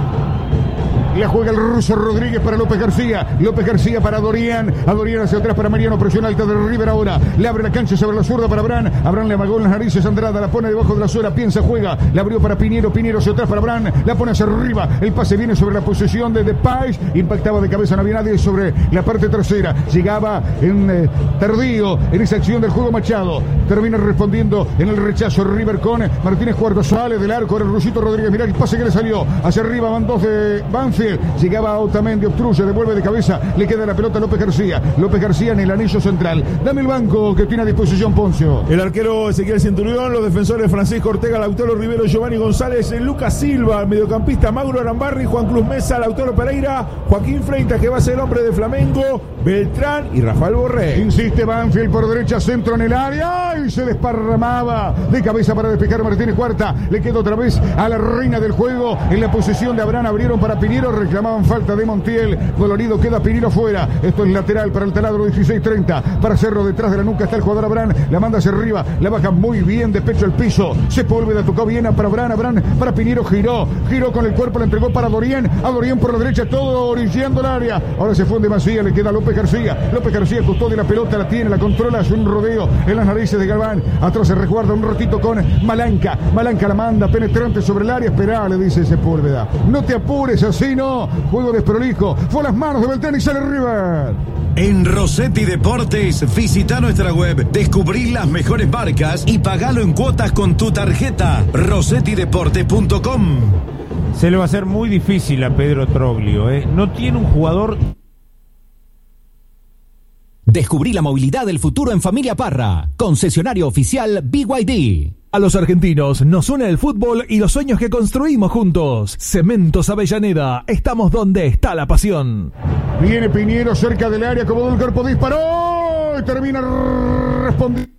La juega el ruso Rodríguez para López García. López García para Dorian. A Dorian hacia atrás para Mariano. Presión alta de River ahora. Le abre la cancha sobre la zurda para Abrán. Abrán le amagó en las narices. Andrada la pone debajo de la suela. Piensa, juega. La abrió para Piñero. Piñero hacia atrás para Abrán. La pone hacia arriba. El pase viene sobre la posesión de Depay. Impactaba de cabeza. No había nadie sobre la parte trasera. Llegaba en eh, tardío en esa acción del juego Machado. Termina respondiendo en el rechazo River con Martínez Cuarto. Sale del arco. El Rusito Rodríguez. Mirá el pase que le salió. Hacia arriba van dos de Banfield. Llegaba a Otamendi, obstruye, devuelve de cabeza, le queda la pelota a López García. López García en el anillo central. Dame el banco que tiene a disposición Poncio. El arquero Ezequiel Centurión, los defensores Francisco Ortega, Lautaro Rivero, Giovanni González, Lucas Silva, el mediocampista Mauro Arambarri, Juan Cruz Mesa, Lautaro Pereira, Joaquín Freitas, que va a ser el hombre de Flamengo, Beltrán y Rafael Borré. Insiste Banfield por derecha, centro en el área y se desparramaba de cabeza para despejar Martínez Cuarta. Le queda otra vez a la reina del juego en la posición de Abrán. Abrieron para Piñero, reclamaban falta de Montiel. Dolorido queda Piñero fuera. Esto es lateral para el Taladro, dieciséis treinta. Para Cerro detrás de la nuca está el jugador Abrán. La manda hacia arriba, la baja muy bien de pecho al piso. Sepúlveda tocó bien para Abrán. Abrán para Piñero, giró, giró con el cuerpo, la entregó para Dorian. A Dorian por la derecha, todo orillando el área. Ahora se funde Macías, le queda a López García. López García custodia la pelota, la tiene, la controla, es un rodeo en las narices de Galván. Atrás se resguarda un ratito con Malanca. Malanca la manda penetrante sobre el área. Esperá, le dice Sepúlveda. No te apures, así no. Juego desprolijo. Fue a las manos de Beltrán y sale River. En Rossetti Deportes, visita nuestra web, descubrí las mejores marcas y pagalo en cuotas con tu tarjeta. rossetti deportes punto com. Se le va a hacer muy difícil a Pedro Troglio, ¿eh? No tiene un jugador. Descubrí la movilidad del futuro en Familia Parra, concesionario oficial B Y D. A los argentinos nos une el fútbol y los sueños que construimos juntos. Cementos Avellaneda, estamos donde está la pasión. Viene Piñero cerca del área, acomodó el cuerpo, disparó y termina respondiendo.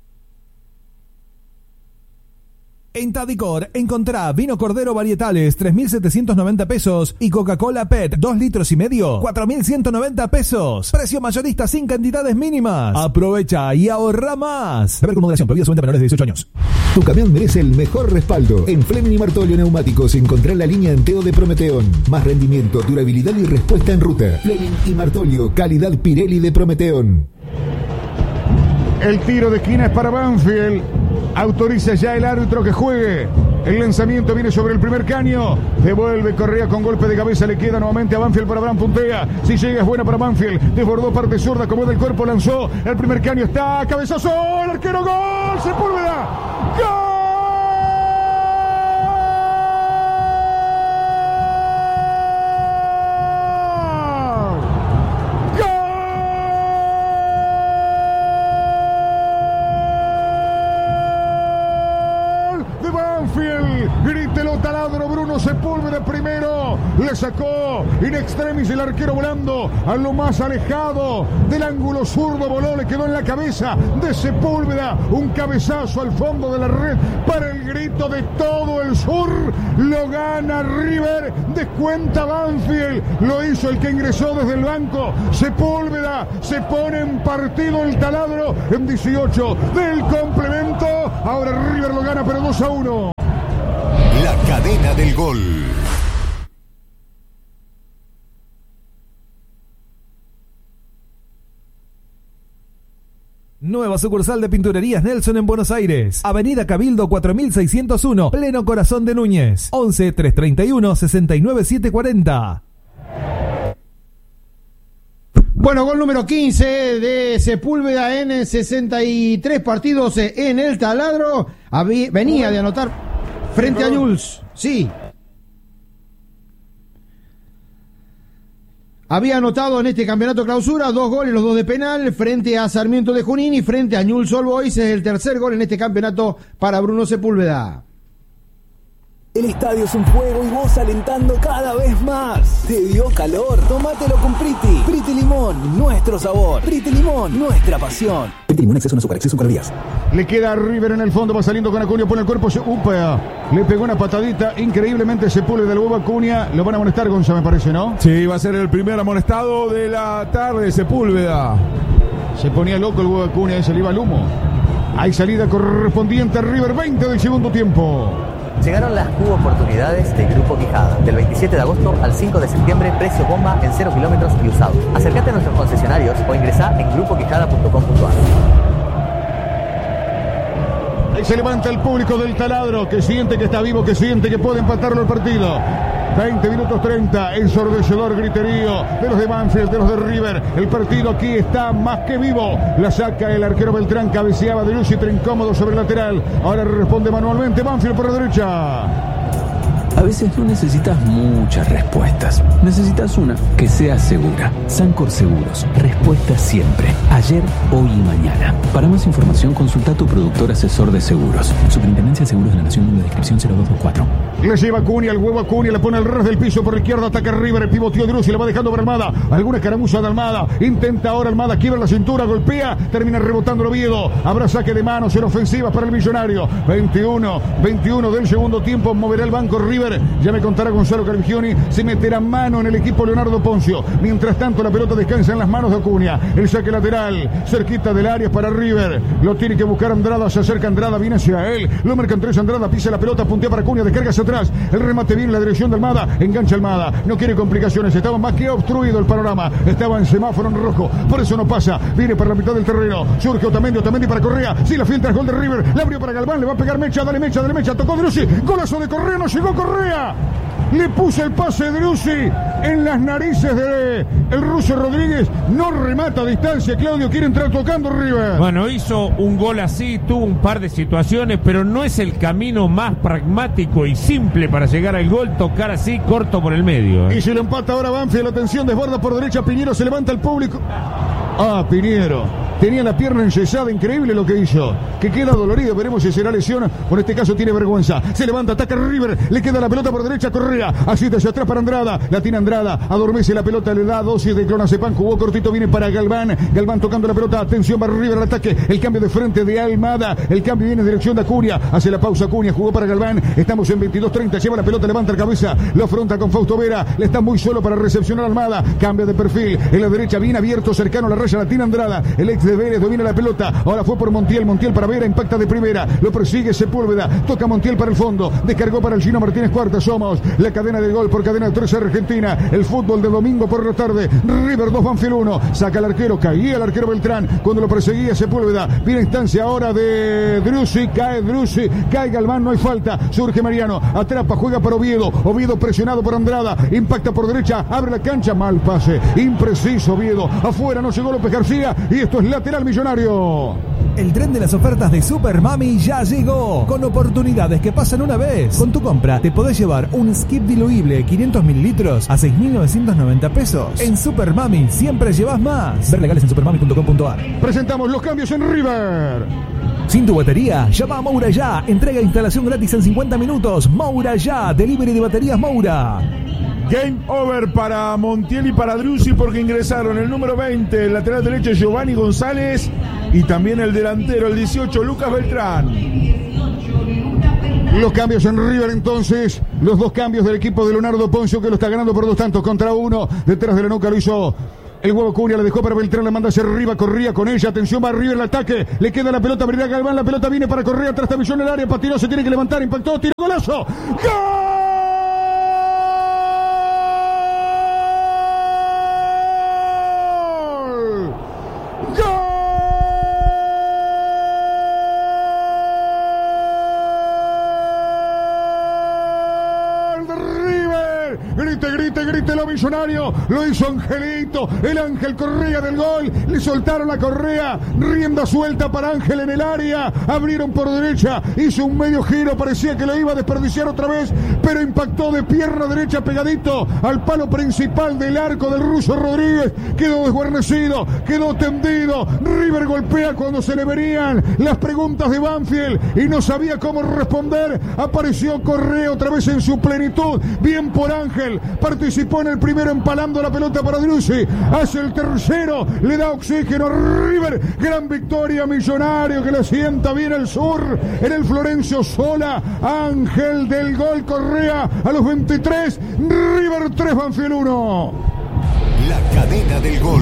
En Tadicor encontrá vino Cordero Varietales tres mil setecientos noventa pesos y Coca-Cola P E T dos litros y medio cuatro mil ciento noventa pesos. Precio mayorista sin cantidades mínimas. Aprovecha y ahorra más. Beber con moderación, prohibido su venta a menores de dieciocho años. Tu camión merece el mejor respaldo. En Fleming y Martolio Neumáticos encontrá la línea Enteo de Prometeón. Más rendimiento, durabilidad y respuesta en ruta. Fleming y Martolio, calidad Pirelli de Prometeón. El tiro de esquina es para Banfield. Autoriza ya el árbitro que juegue. El lanzamiento viene sobre el primer caño. Devuelve Correa con golpe de cabeza. Le queda nuevamente a Banfield para Abraham Puntea. Si llega es buena para Banfield. Desbordó parte zurda, como del cuerpo, lanzó. El primer caño está. Cabezazo. El arquero. Gol. Sepúlveda. Gol. Grítelo taladro, Bruno Sepúlveda primero. Le sacó in extremis el arquero volando a lo más alejado del ángulo zurdo. Voló, le quedó en la cabeza de Sepúlveda. Un cabezazo al fondo de la red para el grito de todo el sur. Lo gana River. Descuenta Banfield. Lo hizo el que ingresó desde el banco. Sepúlveda se pone en partido el taladro en dieciocho del complemento. Ahora River lo gana, pero dos a uno. La cadena del gol. Nueva sucursal de Pinturerías Nelson en Buenos Aires. Avenida Cabildo cuatro mil seiscientos uno, pleno corazón de Núñez. once, trescientos treinta y uno, sesenta y nueve, setecientos cuarenta. Bueno, gol número quince de Sepúlveda en sesenta y tres partidos en el taladro. Había, venía de anotar frente a Newell's. Sí. Había anotado en este campeonato clausura dos goles, los dos de penal, frente a Sarmiento de Junín y frente a Newell's Old Boys. Es el tercer gol en este campeonato para Bruno Sepúlveda. El estadio es un fuego y vos alentando cada vez más. ¿Te dio calor? Tómatelo con Priti. Priti Limón, nuestro sabor. Priti Limón, nuestra pasión. Priti Limón, exceso en azúcar, exceso en calorías. Le queda a River en el fondo, va saliendo con Acuña, pone el cuerpo, se upa, le pegó una patadita, increíblemente Sepúlveda del huevo Acuña. Lo van a amonestar, Gonza, me parece, ¿no? Sí, va a ser el primer amonestado de la tarde, Sepúlveda. Se ponía loco el huevo Acuña, se le iba el humo. Hay salida correspondiente a River, veinte del segundo tiempo. Llegaron las cuboportunidades de Grupo Quijada. Del veintisiete de agosto al cinco de septiembre, precio bomba en cero kilómetros y usado. Acércate a nuestros concesionarios o ingresá en grupo quijada punto com punto a r. Ahí se levanta el público del taladro, que siente que está vivo, que siente que puede empatarlo el partido. veinte minutos treinta, ensordecedor griterío de los de Banfield, de los de River. El partido aquí está más que vivo. La saca el arquero Beltrán, cabeceaba de Lucitre incómodo sobre el lateral. Ahora responde manualmente Banfield por la derecha. A veces no necesitas muchas respuestas. Necesitas una que sea segura. Sancor Seguros. Respuesta siempre. Ayer, hoy y mañana. Para más información, consulta a tu productor asesor de seguros. Superintendencia de Seguros de la Nación, número de descripción cero dos dos cuatro. Le lleva Acuña, el huevo Acuña, le pone el ras del piso por la izquierda, ataca River, el pivoteo de Luz y le va dejando por Almada. Alguna escaramuza de Almada. Intenta ahora Almada, quiebra la cintura, golpea, termina rebotando el Oviedo. Habrá saque de manos en ofensiva para el Millonario. veintiuno, veintiuno del segundo tiempo, moverá el banco River. Ya me contará Gonzalo Carvigioni, se meterá mano en el equipo Leonardo Poncio. Mientras tanto, la pelota descansa en las manos de Acuña. El saque lateral, cerquita del área para River. Lo tiene que buscar Andrada, se acerca Andrada, viene hacia él. Lo marca Andrés Andrada, pisa la pelota, puntea para Acuña, descarga hacia atrás. El remate viene en la dirección de Almada, engancha Almada. No quiere complicaciones, estaba más que obstruido el panorama. Estaba en semáforo en rojo, por eso no pasa. Viene para la mitad del terreno. Surge Otamendi, Otamendi para Correa. Si la filtra, es gol de River. La abrió para Galván, le va a pegar Mecha, dale Mecha, dale Mecha. Tocó Drussi, golazo de Correa, no llegó Correa. Le puso el pase de Drussi en las narices de el ruso Rodríguez. No remata a distancia. Claudio quiere entrar tocando River. Bueno, hizo un gol así, tuvo un par de situaciones, pero no es el camino más pragmático y simple para llegar al gol, tocar así corto por el medio. ¿eh? Y si lo empata ahora Banfield, atención, desborda por derecha Piñero, se levanta el público. Ah, Piñero. Tenía la pierna enyesada, increíble lo que hizo. Que queda dolorido, veremos si será lesión o en este caso tiene vergüenza. Se levanta, ataca River, le queda la pelota por derecha, Correa. Así hacia atrás para Andrada, la tiene Andrada, adormece la pelota, le da dosis de clonazepam, jugó cortito, viene para Galván. Galván tocando la pelota, atención para River al ataque. El cambio de frente de Almada, el cambio viene en dirección de Acuña. Hace la pausa Acuña, jugó para Galván. Estamos en veintidós treinta, lleva la pelota, levanta la cabeza, lo afronta con Fausto Vera. Le está muy solo para recepcionar Almada, cambia de perfil. En la derecha bien abierto, cercano a la raya, la tiene Andrada. El ex de de Vélez, domina la pelota. Ahora fue por Montiel, Montiel para Vera, impacta de primera. Lo persigue Sepúlveda, toca Montiel para el fondo. Descargó para el Chino Martínez Cuarta. Somos la cadena del gol por cadena tres Argentina. El fútbol de domingo por la tarde. River dos, Banfield uno. Saca el arquero, caía el arquero Beltrán cuando lo perseguía Sepúlveda. Viene instancia ahora de Drussi, cae Drussi, cae Galván, no hay falta. Surge Mariano, atrapa, juega para Oviedo. Oviedo presionado por Andrada, impacta por derecha, abre la cancha, mal pase, impreciso Oviedo. Afuera no llegó López García y esto es lateral Millonario. El tren de las ofertas de Super Mami ya llegó, con oportunidades que pasan una vez. Con tu compra te podés llevar un skip diluible quinientos mililitros a seis mil novecientos noventa pesos. En Super Mami siempre llevas más. Ver legales en supermami punto com punto ar. Presentamos los cambios en River. Sin tu batería, llama a Moura Ya. Entrega e instalación gratis en cincuenta minutos. Moura Ya, delivery de baterías Moura. Game over para Montiel y para Drussi porque ingresaron el número veinte, el lateral derecho Giovanni González y también el delantero, el dieciocho, Lucas Beltrán. Los cambios en River entonces, los dos cambios del equipo de Leonardo Poncio que lo está ganando por dos tantos contra uno. Detrás de la nuca lo hizo el huevo Cunha, le dejó para Beltrán, la manda hacia arriba, Corría con ella, atención, va River el ataque, le queda la pelota, abrirá Galván, la pelota viene para Correa, atrás está en el área, patinó, se tiene que levantar, impactó, tiro, golazo, ¡gol! Grite, grite, grite lo Millonario. Lo hizo Angelito, el Ángel Correa del gol. Le soltaron la correa, rienda suelta para Ángel en el área. Abrieron por derecha, hizo un medio giro, parecía que lo iba a desperdiciar otra vez, pero impactó de pierna derecha pegadito al palo principal del arco del ruso Rodríguez. Quedó desguarnecido, quedó tendido. River golpea cuando se le venían las preguntas de Banfield y no sabía cómo responder. Apareció Correa otra vez en su plenitud. Bien por Ángel, participó en el primero empalando la pelota para Drussi, hace el tercero, le da oxígeno a River, gran victoria Millonario que le sienta bien el sur, en el Florencio Sola, Ángel del gol Correa a los veintitrés, River tres, Banfield uno. La cadena del gol.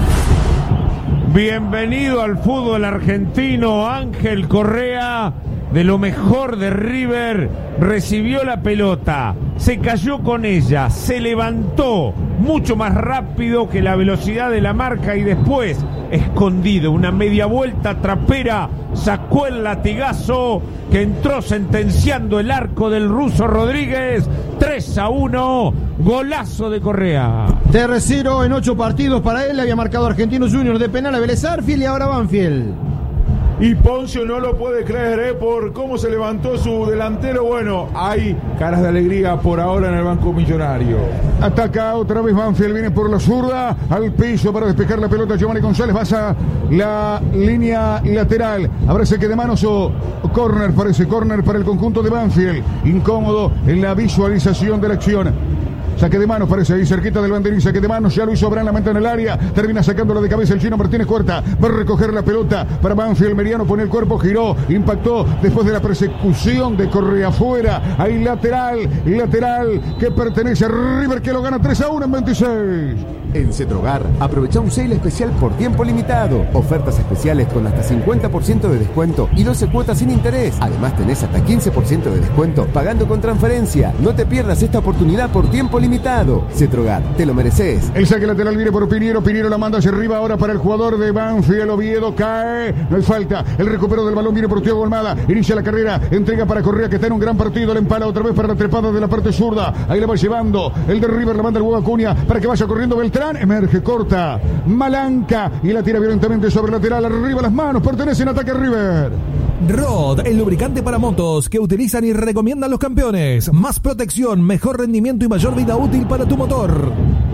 Bienvenido al fútbol argentino, Ángel Correa. De lo mejor de River, recibió la pelota, se cayó con ella, se levantó mucho más rápido que la velocidad de la marca y después, escondido, una media vuelta trapera, sacó el latigazo que entró sentenciando el arco del ruso Rodríguez. Tres a uno, golazo de Correa. Tercero en ocho partidos para él, había marcado Argentinos Juniors de penal a Vélez Arfield y ahora Banfield. Y Poncio no lo puede creer, ¿eh? Por cómo se levantó su delantero. Bueno, hay caras de alegría por ahora en el banco Millonario. Ataca otra vez Banfield, viene por la zurda, al piso para despejar la pelota. Giovanni González pasa la línea lateral. Habrá saque de manos o córner, parece córner para el conjunto de Banfield. Incómodo en la visualización de la acción. Saque de manos, parece ahí cerquita del banderín, saque de manos, ya lo hizo Abraham, la meta en el área, termina sacándola de cabeza el Chino Martínez Cuarta, va a recoger la pelota para Banfield, Meriano pone el cuerpo, giró, impactó después de la persecución de Correa afuera, ahí lateral, lateral que pertenece a River que lo gana tres a uno en veintiséis. En Cetrogar, aprovecha un sale especial por tiempo limitado. Ofertas especiales con hasta cincuenta por ciento de descuento y doce cuotas sin interés. Además tenés hasta quince por ciento de descuento pagando con transferencia. No te pierdas esta oportunidad por tiempo limitado. Cetrogar, te lo mereces. El saque lateral viene por Piñero, Piñero la manda hacia arriba ahora para el jugador de Banfield, Oviedo cae, no hay falta. El recupero del balón viene por Thiago Almada, inicia la carrera, entrega para Correa que está en un gran partido, le empala otra vez para la trepada de la parte zurda. Ahí la va llevando el de River, la manda el huevo Acuña para que vaya corriendo Beltrán. Emerge, corta, Malanca y la tira violentamente sobre lateral, arriba las manos, pertenece en ataque a River. Rod, el lubricante para motos que utilizan y recomiendan los campeones. Más protección, mejor rendimiento y mayor vida útil para tu motor.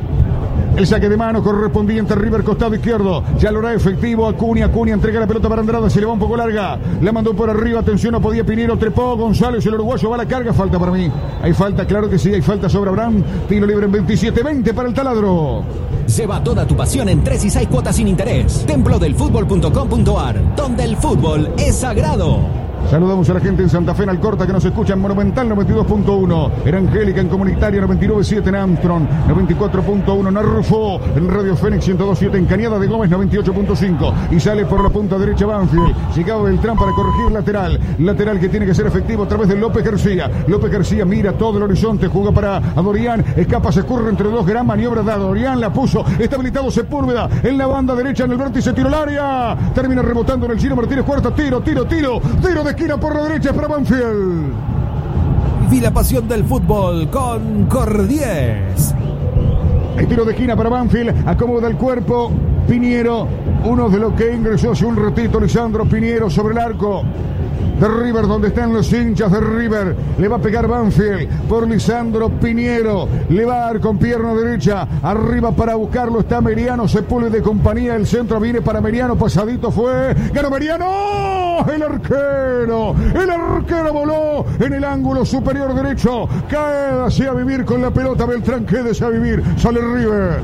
El saque de mano correspondiente a River, costado izquierdo. Ya lo hará efectivo Acuña. Acuña entrega la pelota para Andrada. Se le va un poco larga. La mandó por arriba. Atención, no podía Piñero. Trepó González. El uruguayo va a la carga. Falta para mí. Hay falta, claro que sí. Hay falta sobre Abraham. Tiro libre en veintisiete veinte para el taladro. Lleva toda tu pasión en tres y seis cuotas sin interés. templo del fútbol punto com punto ar, donde el fútbol es sagrado. Saludamos a la gente en Santa Fe, en Alcorta, que nos escucha en Monumental noventa y dos punto uno, en Angélica, en Comunitaria noventa y nueve punto siete, en Armstrong noventa y cuatro punto uno, en Arrufo, en Radio Fénix ciento dos punto siete, en Cañada de Gómez noventa y ocho punto cinco, y sale por la punta derecha Banfield. Llegaba Beltrán para corregir lateral, lateral que tiene que ser efectivo a través de López García. López García mira todo el horizonte, juega para Adorián, escapa, se escurre entre dos, gran maniobra de Adorián, la puso, está habilitado Sepúlveda en la banda derecha, en el vértice, tiro al área, termina rebotando en el Chino Martínez, cuarta, tiro, tiro, tiro, tiro de esquina por la derecha para Banfield. Viví la pasión del fútbol con Cordies. El tiro de esquina para Banfield, acomoda el cuerpo Piñero, uno de los que ingresó hace un ratito, Lisandro Piñero, sobre el arco de River, donde están los hinchas de River. Le va a pegar Banfield por Lisandro Piñero, le va a dar con pierna derecha, arriba para buscarlo está Meriano, Sepúlveda de compañía, el centro viene para Meriano, pasadito fue, ganó Meriano, el arquero, el arquero voló en el ángulo superior derecho, quédase a vivir con la pelota Beltrán, quédese a vivir, sale River.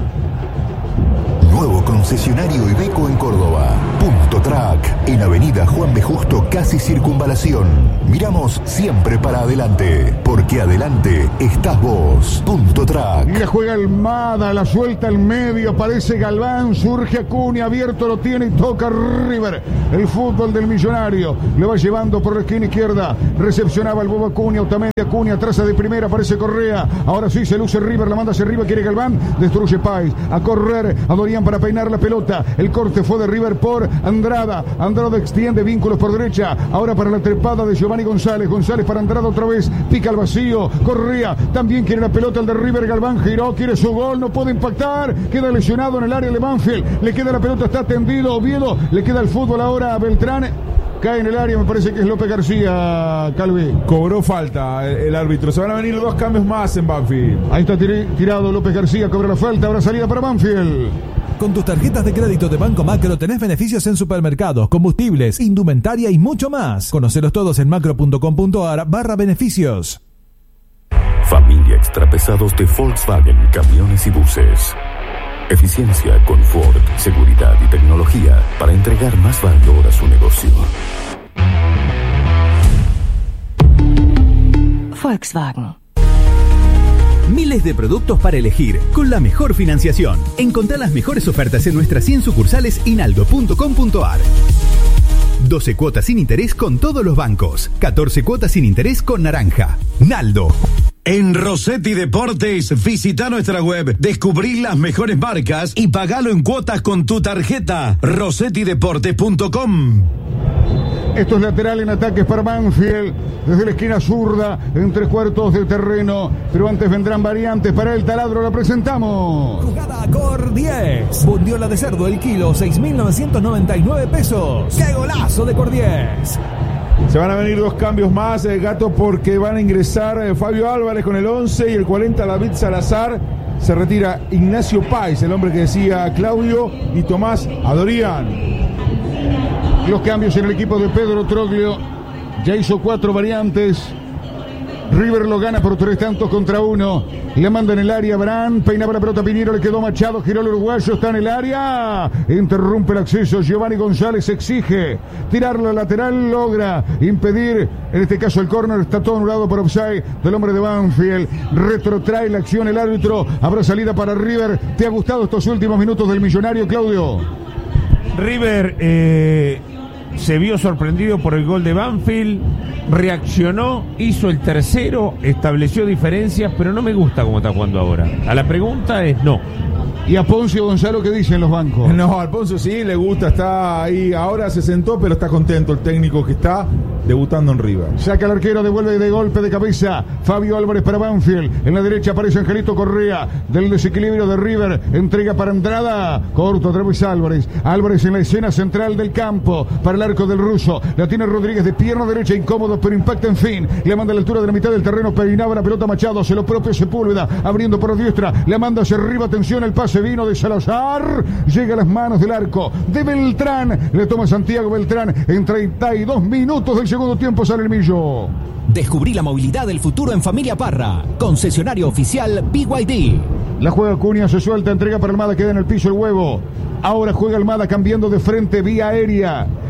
Nuevo concesionario Iveco en Córdoba. Punto Track, en Avenida Juan B. Justo, casi Circunvalación. Miramos siempre para adelante, porque adelante estás vos. Punto Track. Y la juega Almada, la suelta al medio, aparece Galván, surge Acuña, abierto lo tiene y toca River. El fútbol del Millonario, le va llevando por la esquina izquierda, recepcionaba el bobo Acuña, Otamendi Acuña, traza de primera, aparece Correa, ahora sí se luce River, la manda hacia arriba, quiere Galván, destruye Páez, a correr, a Dorián para peinar la pelota, el corte fue de River por Andrada, Andrada extiende vínculos por derecha, ahora para la trepada de Giovanni González, González para Andrada otra vez, pica al vacío, Correa, también quiere la pelota el de River, Galván giró, quiere su gol, no puede impactar, queda lesionado en el área de Banfield, le queda la pelota, está tendido, Oviedo, le queda el fútbol ahora a Beltrán, cae en el área, me parece que es López García, Calvi. Cobró falta el, el árbitro, se van a venir dos cambios más en Banfield. Ahí está tir- tirado López García, cobra la falta, ahora salida para Banfield. Con tus tarjetas de crédito de Banco Macro tenés beneficios en supermercados, combustibles, indumentaria y mucho más. Conocelos todos en macro.com.ar barra beneficios. Familia Extrapesados de Volkswagen, camiones y buses. Eficiencia, confort, seguridad y tecnología para entregar más valor a su negocio. Volkswagen. Miles de productos para elegir, con la mejor financiación. Encontrá las mejores ofertas en nuestras cien sucursales inaldo punto com punto ar. doce cuotas sin interés con todos los bancos. catorce cuotas sin interés con Naranja. Naldo. En Rossetti Deportes, visita nuestra web, descubrí las mejores marcas y pagalo en cuotas con tu tarjeta. rossetti deportes punto com. Esto es lateral en ataques para Banfield, desde la esquina zurda, en tres cuartos de terreno, pero antes vendrán variantes para el taladro, lo presentamos. Jugada Cordies. Bondiola de cerdo el kilo, seis mil novecientos noventa y nueve pesos. ¡Qué golazo de Cordies! Se van a venir dos cambios más, eh, Gato, porque van a ingresar eh, Fabio Álvarez con el once y el cuarenta David Salazar. Se retira Ignacio Páez, el hombre que decía Claudio, y Tomás Adorián. Los cambios en el equipo de Pedro Troglio, ya hizo cuatro variantes. River lo gana por tres tantos contra uno. Le manda en el área Brand, peinaba la pelota Piñero, le quedó Machado, giró el uruguayo, está en el área. Interrumpe el acceso, Giovanni González exige tirar la lateral, logra impedir, en este caso el córner, está todo anulado por offside del hombre de Banfield. Retrotrae la acción el árbitro, habrá salida para River. ¿Te ha gustado estos últimos minutos del Millonario, Claudio? River eh, se vio sorprendido por el gol de Banfield, reaccionó, hizo el tercero, estableció diferencias, pero no me gusta cómo está jugando ahora. A la pregunta es no. ¿Y a Poncio Gonzalo qué dicen los bancos? No, al Poncio sí le gusta, está ahí, ahora se sentó, pero está contento el técnico que está debutando en River. Saca el arquero, devuelve de golpe de cabeza Fabio Álvarez para Banfield. En la derecha aparece Angelito Correa, del desequilibrio de River, entrega para Andrada, corto otra vez Álvarez. Álvarez en la escena central del campo, para el arco del ruso. La tiene Rodríguez de pierna derecha, incómodo, pero impacta en fin. Le manda a la altura de la mitad del terreno, peinaba la pelota Machado, hace lo propio Sepúlveda, abriendo por diestra, le manda hacia arriba, atención, el pase vino de Salazar, llega a las manos del arco de Beltrán, le toma Santiago Beltrán, en treinta y dos minutos del segundo tiempo sale el Millo. Descubrí la movilidad del futuro en Familia Parra, concesionario oficial B Y D. La juega Cunha, se suelta, entrega para Almada, queda en el piso el huevo. Ahora juega Almada cambiando de frente vía aérea.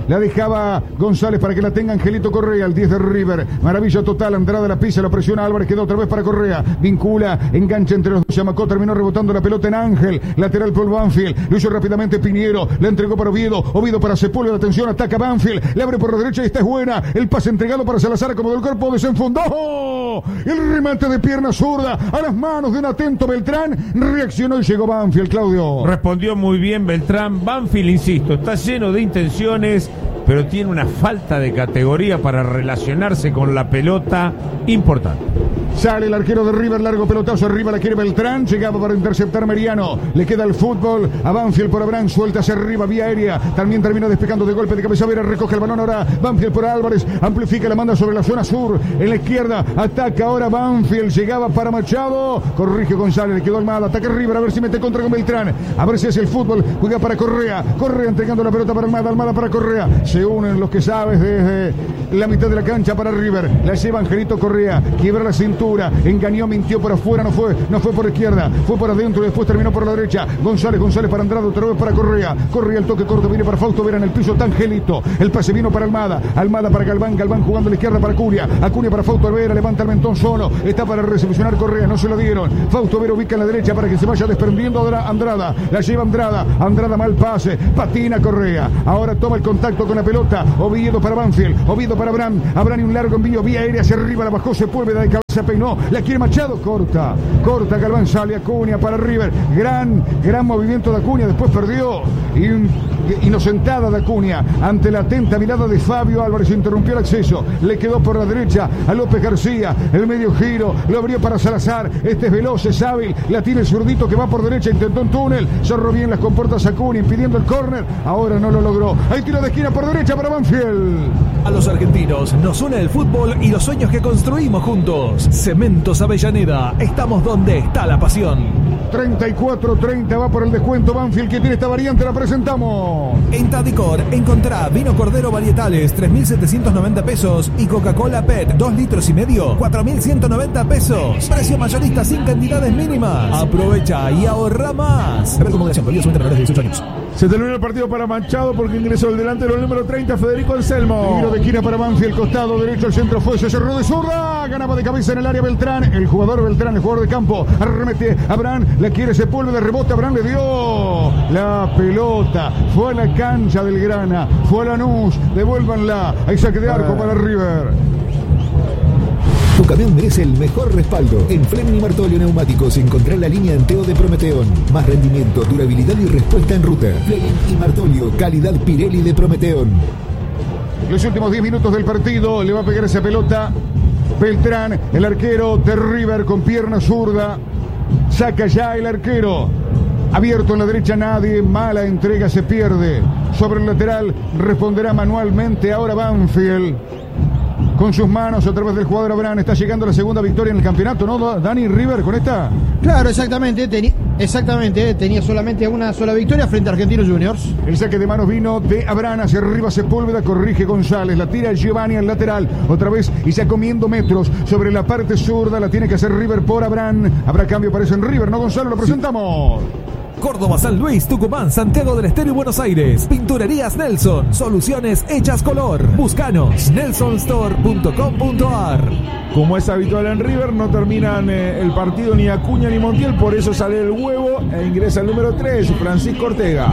La dejaba González para que la tenga Angelito Correa, el diez de River. Maravilla total, Andrada la pisa, la presiona Álvarez, quedó otra vez para Correa. Vincula, engancha entre los dos. Yamacó terminó rebotando la pelota en Ángel. Lateral por Banfield. Lo hizo rápidamente Piñero. La entregó para Oviedo. Oviedo para Sepúlveda. Atención, ataca Banfield. Le abre por la derecha y esta es buena. El pase entregado para Salazar como del cuerpo. Desenfundó. El remate de pierna zurda a las manos de un atento Beltrán. Reaccionó y llegó Banfield, Claudio. Respondió muy bien Beltrán. Banfield, insisto, está lleno de intenciones, pero tiene una falta de categoría para relacionarse con la pelota importante. Sale el arquero de River, largo pelotazo, arriba la quiere Beltrán, llegaba para interceptar Meriano, le queda el fútbol a Banfield por Abraham, suelta hacia arriba, vía aérea, también terminó despejando de golpe de cabeza, Vera recoge el balón ahora, Banfield por Álvarez, amplifica, la manda sobre la zona sur, en la izquierda, ataca ahora Banfield, llegaba para Machado, corrige González, le quedó Almada, ataca River, a ver si mete contra con Beltrán, a ver si hace el fútbol, juega para Correa, Correa entregando la pelota para Almada, Almada para Correa, se unen los que sabes desde la mitad de la cancha para River, la lleva Angelito Correa, quiebra la cintura, engañó, mintió por afuera, no fue, no fue por izquierda, fue por adentro y después terminó por la derecha. González, González para Andrade, otra vez para Correa. Correa, el toque corto, viene para Fausto Vera en el piso, está Angelito. El pase vino para Almada, Almada para Galván, Galván jugando a la izquierda para Acuña, Acuña para Fausto Vera, levanta el mentón solo, está para recepcionar Correa, no se lo dieron. Fausto Vera ubica en la derecha para que se vaya desprendiendo Andrada, la lleva Andrada, Andrada mal pase, patina Correa. Ahora toma el contacto con la pelota, Oviedo para Banfield, Oviedo para Abraham, Abraham y un largo envío, vía aérea hacia arriba, la bajó Sepúlveda de cabeza, peinó, la quiere Machado, corta, corta Galván, sale Acuña para River, gran, gran movimiento de Acuña, después perdió, in, inocentada de Acuña, ante la atenta mirada de Fabio Álvarez, interrumpió el acceso, le quedó por la derecha a López García, el medio giro, lo abrió para Salazar, este es veloz, es hábil, la tiene el zurdito que va por derecha, intentó un túnel, cerró bien las compuertas Acuña, impidiendo el córner, ahora no lo logró, hay tiro de esquina por derecha para Banfield. A los argentinos nos une el fútbol y los sueños que construimos juntos. Cementos Avellaneda, estamos donde está la pasión. treinta y cuatro treinta va por el descuento Banfield, que tiene esta variante, la presentamos. En Tadicor encontrá vino Cordero varietales tres mil setecientos noventa pesos y Coca-Cola P E T dos litros y medio cuatro mil ciento noventa pesos. Precio mayorista sin cantidades mínimas. Aprovecha y ahorra más. A ver cómo prohibido solamente menores de dieciocho años. Se terminó el partido para Machado porque ingresó el delantero el número treinta, Federico Anselmo. Tiro de esquina para Banfield, costado derecho, el centro fue, se cerró de zurda, ganaba de cabeza en el área Beltrán, el jugador Beltrán, el jugador de campo, arremete Abraham, la quiere Sepúlveda, de rebote, Abraham le dio la pelota, fue a la cancha del Grana, fue a Lanús, devuélvanla, hay saque de arco para River. Tu camión merece el mejor respaldo. En Fleming y Martolio Neumáticos encontrá la línea Anteo de Prometeón. Más rendimiento, durabilidad y respuesta en ruta. Fleming y Martolio, calidad Pirelli de Prometeón. Los últimos diez minutos del partido, le va a pegar esa pelota Beltrán, el arquero de River con pierna zurda. Saca ya el arquero. Abierto en la derecha nadie, mala entrega, se pierde. Sobre el lateral responderá manualmente ahora Banfield. Con sus manos a través del jugador Abraham, está llegando la segunda victoria en el campeonato, ¿no, Dani River, con esta? Claro, exactamente, teni exactamente, tenía solamente una sola victoria frente a Argentinos Juniors. El saque de manos vino de Abraham, hacia arriba Sepúlveda, corrige González, la tira Giovanni al lateral, otra vez y ya comiendo metros sobre la parte zurda, la tiene que hacer River por Abraham. Habrá cambio, parece en River, ¿no, Gonzalo? Lo presentamos. Sí. Córdoba, San Luis, Tucumán, Santiago del Estero y Buenos Aires. Pinturerías Nelson. Soluciones hechas color. Búscanos. nelson store punto com punto a r. Como es habitual en River, no terminan eh, el partido ni Acuña ni Montiel, por eso sale el huevo e ingresa el número tres, Francisco Ortega.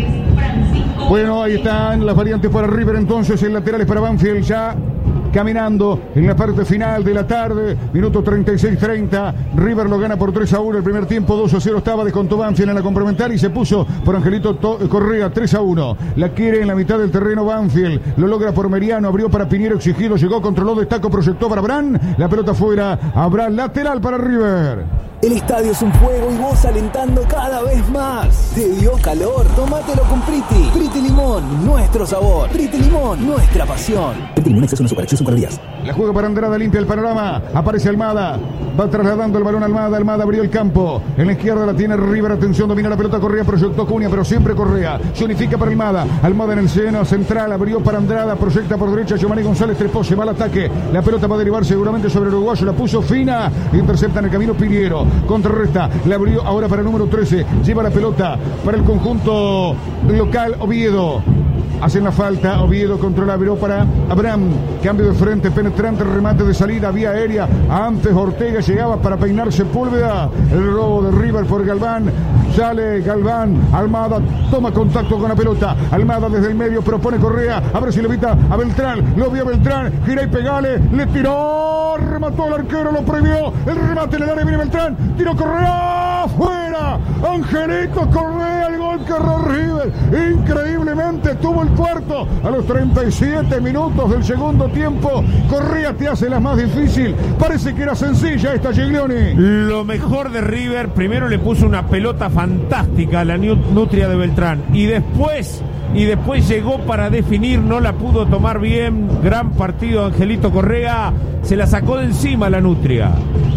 Bueno, ahí están las variantes para River, entonces el lateral es para Banfield ya caminando en la parte final de la tarde, minuto treinta y seis treinta, River lo gana por tres a uno el primer tiempo, dos a cero estaba, descontó Banfield en la complementaria y se puso por Angelito Correa, tres a uno, la quiere en la mitad del terreno Banfield, lo logra por Meriano, abrió para Piñero, exigido, llegó, controló, destacó, proyectó para Abraham, la pelota fuera, habrá lateral para River. El estadio es un fuego y vos alentando cada vez más. ¿Te dio calor? Tómatelo con Priti. Priti Limón, nuestro sabor. Priti Limón, nuestra pasión. Priti Limón, exceso en azúcar, exceso en calorías. La juega para Andrada, limpia el panorama. Aparece Almada. Va trasladando el balón Almada. Almada abrió el campo. En la izquierda la tiene River. Atención, domina la pelota Correa. Proyectó Cunha, pero siempre Correa. Se unifica para Almada. Almada en el seno central. Abrió para Andrada. Proyecta por derecha. Giovanni González trepó. Se va al ataque. La pelota va a derivar seguramente sobre el uruguayo. La puso fina. Intercepta en el camino Piñero. Contrarresta. La abrió ahora para el número trece. Lleva la pelota para el conjunto local Oviedo. Hacen la falta. Oviedo controla, viró para Abraham. Cambio de frente, penetrante, remate de salida, vía aérea. Antes Ortega llegaba para peinar Sepúlveda. El robo de River por Galván. Sale Galván. Almada toma contacto con la pelota. Almada desde el medio propone Correa. A ver si le evita a Beltrán. Lo vio Beltrán. Gira y pegale. Le tiró. Remató al arquero. Lo prohibió. El remate en el área. Viene Beltrán. Tiró Correa. Fuera. Angelito Correa. El gol que erró River. Increíblemente tuvo el cuarto. A los treinta y siete minutos del segundo tiempo. Correa te hace la más difícil. Parece que era sencilla esta, Giglioni. Lo mejor de River, primero le puso una pelota fantástica a la Nutria de Beltrán. Y después, y después llegó para definir, no la pudo tomar bien. Gran partido Angelito Correa. Se la sacó de encima la Nutria.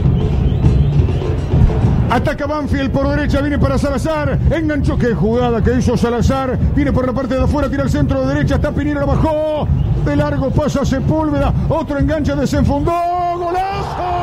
Ataca Banfield por derecha, viene para Salazar. Enganchó, qué jugada que hizo Salazar. Viene por la parte de afuera, tira el centro de derecha. Está Pinilla, la bajó. De largo pasa Sepúlveda. Otro enganche, desenfundó. ¡Golazo!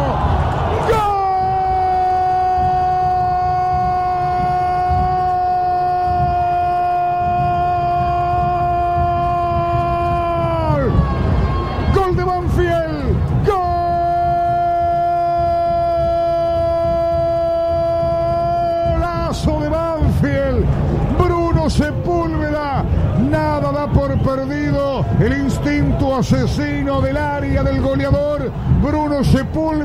De Banfield, Bruno Sepúlveda, nada da por perdido el instinto asesino del área del goleador Bruno Sepúlveda.